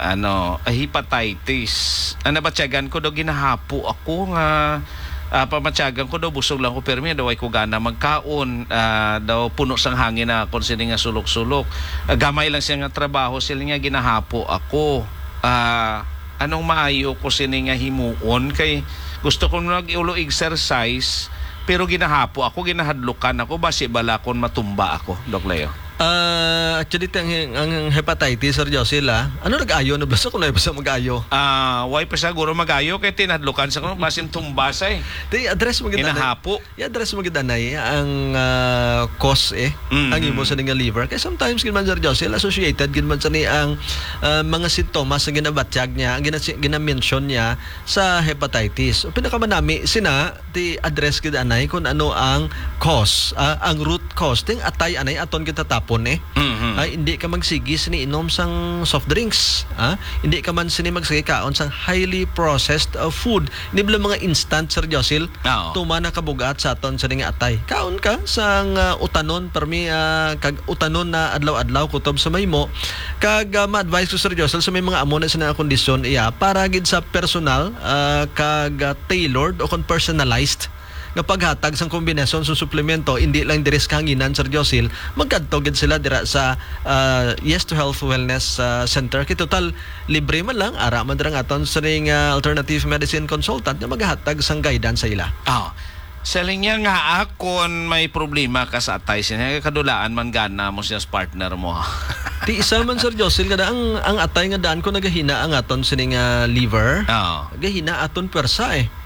ano hepatitis. Ano ba tiyagan ko daw ginahapo ako nga uh, pamatyagan ko daw busog lang ko pero may daw ay ko gana magkaon uh, daw puno sang hangin na ako siling nga sulok-sulok. Uh, gamay lang siya nga trabaho siling nga ginahapo ako. Ah uh, anong maayo ko sining nga himuon kay gusto ko nag-ulo exercise pero ginahapo ako ginahadlukan ako basi bala kon matumba ako Doc Leo. Uh, actually, ang, ang hepatitis, Sir Josil, ah, ano nag-ayo? Nabasa ko na basta mag-ayo. Ah, uh, why pa sa guro magayo kay tinadlukan sa kuno basin tumbasay. Di address mo gid Ginahapo. I-address mo gid anay ang uh, cause eh Mm-hmm. ang imo sa nga liver. Kaya sometimes gid man Sir Josil associated gid man sa ni ang uh, mga sintomas nga ginabatsyag niya, ang gina-mention niya sa hepatitis. O pinakamanami sina ti address gid anay kung ano ang cause, uh, ang root cause ting atay anay aton kita tapon eh. Mhm. Ay, hindi ka magsigi sini inom sang soft drinks, ha? Hindi ka man sini magsigi kaon sang highly processed uh, food. Hindi bala mga instant Sir Josil. Oo. Tuma na kabugat sa aton sa nga atay. Kaon ka sang uh, utanon permi uh, kag utanon na adlaw-adlaw kutob sa maymo. Kag uh, ma-advise ko Sir Josil sa may mga amo na sa nga kondisyon iya para gid sa personal uh, kag uh, tailored o kon personalized nga paghatag sang kombinasyon sa suplemento hindi lang diri sa kanginan Sir Josil magkadto gid sila dira sa uh, Yes to Health Wellness uh, Center kay total libre man lang ara man dira aton sa ring uh, alternative medicine consultant nga maghatag sang guidance sa ila. Oh. Selling niya nga akon may problema ka sa atay siya kadulaan man gana mo siya sa partner mo. Ti isa man Sir Josil kada ang ang atay nga daan ko nagahina ang aton sining uh, liver. Oo. Gahina aton persa eh.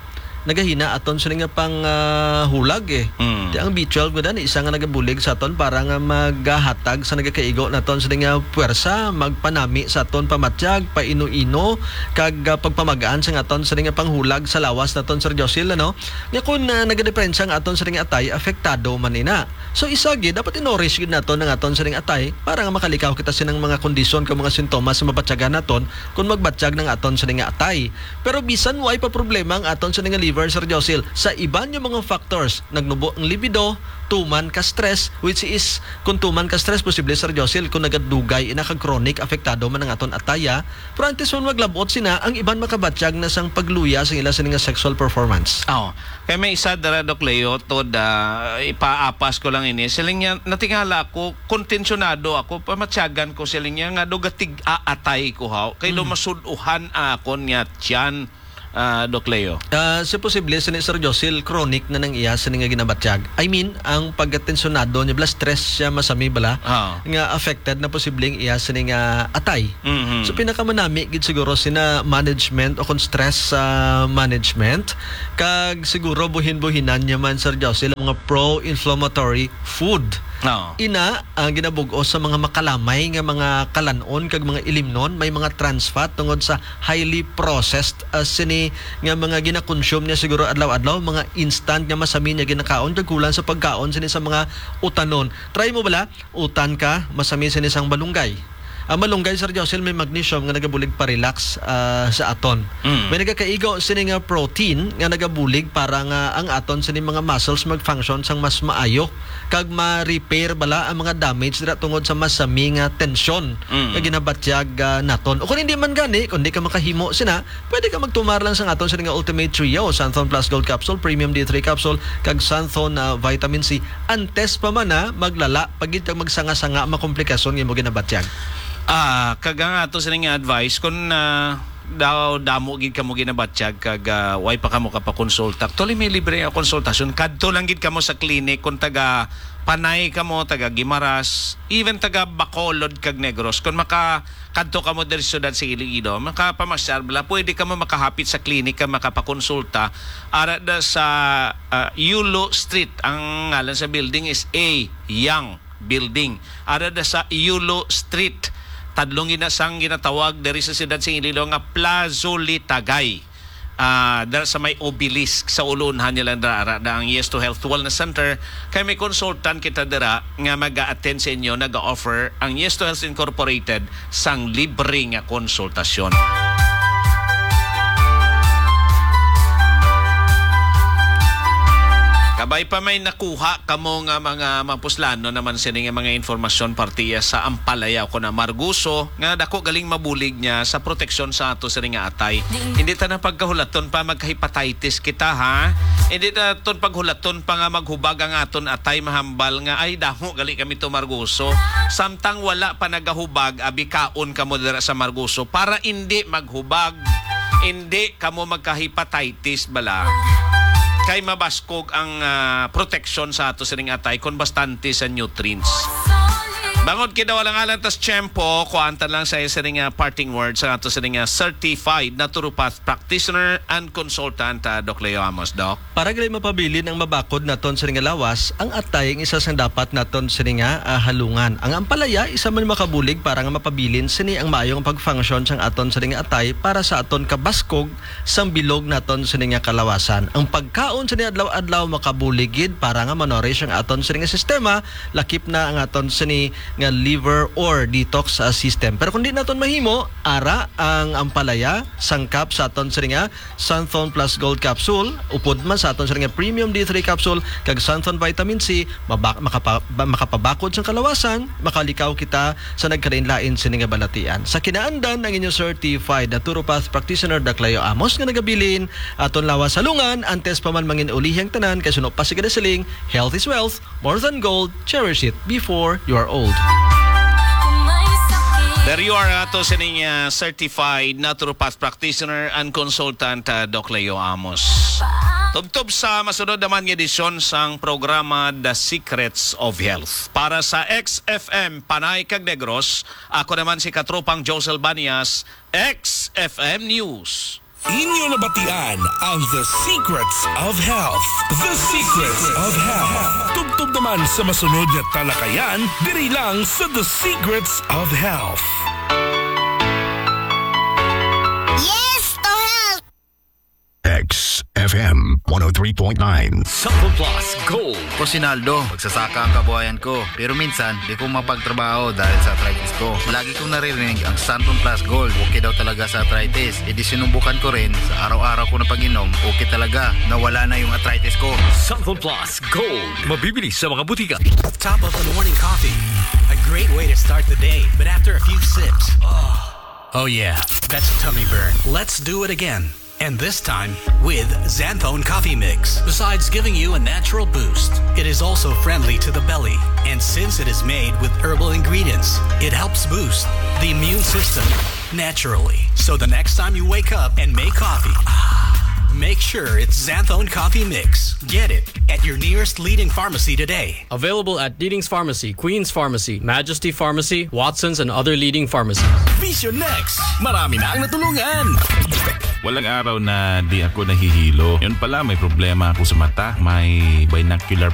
nagahina aton sa nga pang ah, hulag eh. Mm. Di ang B twelve gud isa nga nagabulig sa aton para nga maghatag sa nagakaigo naton sa nga puwersa, magpanami sa aton pamatyag, paino-ino kag ah, pagpamagaan sa aton sa nga panghulag sa lawas naton Sir Josil ano. Nga kun uh, nagadepensa nga aton sa nga atay apektado man ina. So isa gid dapat inorish gid naton nga aton sa nga atay para nga makalikaw kita sinang mga kondisyon kag mga sintomas sa mabatyagan naton kung magbatyag ng aton sa nga atay. Pero bisan way pa problema ang aton sa nga liver Sir Josil sa iban yung mga factors nagnubo ang libido, tuman ka stress which is kung tuman ka stress posible Sir Josil kung nagadugay ina kag chronic apektado man ang aton ataya. Pero antes man maglabot sina ang iban makabatyag na sang pagluya sa ila sa nga sexual performance. Oh, kaya may isa dara Doc Leo to da ipaapas ko lang ini. Siling niya natingala ako, kontensyonado ako, pamatyagan ko siling niya nga dogatig aatay ko haw. Kay do masuduhan akon nga tiyan uh, Doc Leo. Uh, si posible sa ni Sir Josil chronic na nang iya sa nga ginabatyag. I mean, ang pagkatensyonado niya bala stress siya masami bala Oh. nga affected na posibleng iya sa nga atay. Mhm. So pinakamanami gid siguro sina management o kung stress sa management kag siguro buhin-buhinan niya man Sir Josil ang mga pro-inflammatory food. No. Ina ang ginabug-o sa mga makalamay nga mga kalanon kag mga ilimnon may mga trans fat tungod sa highly processed uh, sini nga mga gina-consume niya siguro adlaw-adlaw mga instant nga masami niya ginakaon kag kulang sa pagkaon sini sa mga utanon. Try mo bala utan ka masami sini sang balunggay. Ang malunggay Sir Josil may magnesium nga nagabulig pa relax uh, sa aton. Mm. May nagakaigo sini nga protein nga nagabulig para nga ang aton sini mga muscles mag-function sang mas maayo kag ma-repair bala ang mga damage dira tungod sa masami nga tensyon Mm. nga ginabatyag uh, naton. O kung hindi man gani, kung hindi ka makahimo sina, pwede ka magtumar lang sa aton sini nga Ultimate Trio, Santhon Plus Gold Capsule, Premium D three Capsule kag Santhon uh, Vitamin C. Antes pa man na maglala pagit kag magsanga-sanga makomplikasyon nga mo ginabatyag. Ah, kaga nga to sa nga advice kung uh, daw damo gid kamo ginabatyag kag uh, way pa kamo kapakonsulta. Actually may libre nga konsultasyon kadto lang gid kamo sa clinic kung taga Panay kamo, taga Gimaras, even taga Bacolod kag Negros. Kung maka kadto kamo diri sa syudad sa Iloilo, makapamasyal bala, pwede kamo makahapit sa clinic ka makapakonsulta ara da sa uh, Yulo Street. Ang ngalan sa building is A Young Building. Ara da sa Yulo Street. Tadlong ginasang ginatawag diri sa siyudad sa Iloilo nga Plazolitagay. Ah, uh, sa may obelisk sa ulunhan nila dara da ang Yes to Health Wellness Center kay may consultant kita dira nga mag-a-attend sa inyo, nag-offer ang Yes to Health Incorporated sang libre nga konsultasyon. Kabay pa may nakuha kamo nga mga mapuslano naman sini nga mga informasyon partiya sa Ampalaya ko na Marguso nga dako galing mabulig niya sa proteksyon sa ato sini nga atay. Hindi ta na pagkahulaton pa magka-hepatitis kita ha. Hindi ta ton paghulaton pa nga maghubag ang aton atay mahambal nga ay damo gali kami to Marguso. Samtang wala pa nagahubag abi kaon kamo dira sa Marguso para hindi maghubag. Hindi kamo magka-hepatitis bala. Kay mabaskog ang uh, protection sa ato sining atay kon bastante sa nutrients. Bangod kita walang alang tas tiyempo, kuantan lang sa sining uh, parting words sa ato sining uh, certified naturopath practitioner and consultant uh, Doc Leo Amos, Doc. Para gali mapabilin ang mabakod naton sa nga lawas, ang atay ang isa sang dapat naton sa nga uh, halungan. Ang ampalaya isa man makabulig para nga mapabilin sini ang maayong pag-function sang aton sa nga atay para sa aton kabaskog sang bilog naton sa nga kalawasan. Ang pagkaon sa adlaw-adlaw makabuligid para nga manorish ang aton sa nga sistema, lakip na ang aton sa nga liver or detox uh, system. Pero kung di naton mahimo, ara ang ampalaya sangkap sa aton sa nga Santhon Plus Gold Capsule, upod man sa aton sa nga Premium D three Capsule kag Santhon Vitamin C, mabak, makapa, makapabakod sa kalawasan, makalikaw kita sa nagkalain-lain sa nga balatian. Sa kinaandan ang inyong certified naturopath practitioner Doc Leo Amos nga nagabilin aton lawas salungan antes pa man mangin ulihang tanan kay suno pa sigada siling health is wealth, more than gold, cherish it before you are old. There you are ato sa niya certified naturopath practitioner and consultant uh, Doc Leo Amos. Tubtob sa masunod naman nga edisyon sang programa The Secrets of Health. Para sa X F M Panay kag Negros, ako naman si Katropang Josel Banias, X F M News. Inyo nabatian ang The Secrets of Health. The Secrets of Health. Tubtub naman sa masunod na talakayan, diri lang sa The Secrets of Health. Yes to health! X F M one oh three point nine. Sample Plus Gold. Ko Sinaldo, magsasaka ang kabuhayan ko. Pero minsan, di ko mapagtrabaho dahil sa arthritis ko. Lagi kong naririnig ang Santon Plus Gold. Okay daw talaga sa arthritis. E di sinubukan ko rin sa araw-araw ko na pag-inom. Okay talaga. Nawala na yung arthritis ko. Sample Plus Gold. Mabibili sa mga butika. Top of the morning coffee. A great way to start the day. But after a few sips, oh, oh yeah, that's a tummy burn. Let's do it again. And this time with Xanthone Coffee Mix. Besides giving you a natural boost, it is also friendly to the belly. And since it is made with herbal ingredients, it helps boost the immune system naturally. So the next time you wake up and make coffee, make sure it's Xanthone Coffee Mix. Get it at your nearest leading pharmacy today. Available at Leading's Pharmacy, Queen's Pharmacy, Majesty Pharmacy, Watson's, and other leading pharmacies. Vision Next! Marami na ang natulungan! Walang araw na di ako nahihilo. Yun pala, may problema ako sa mata. May binocular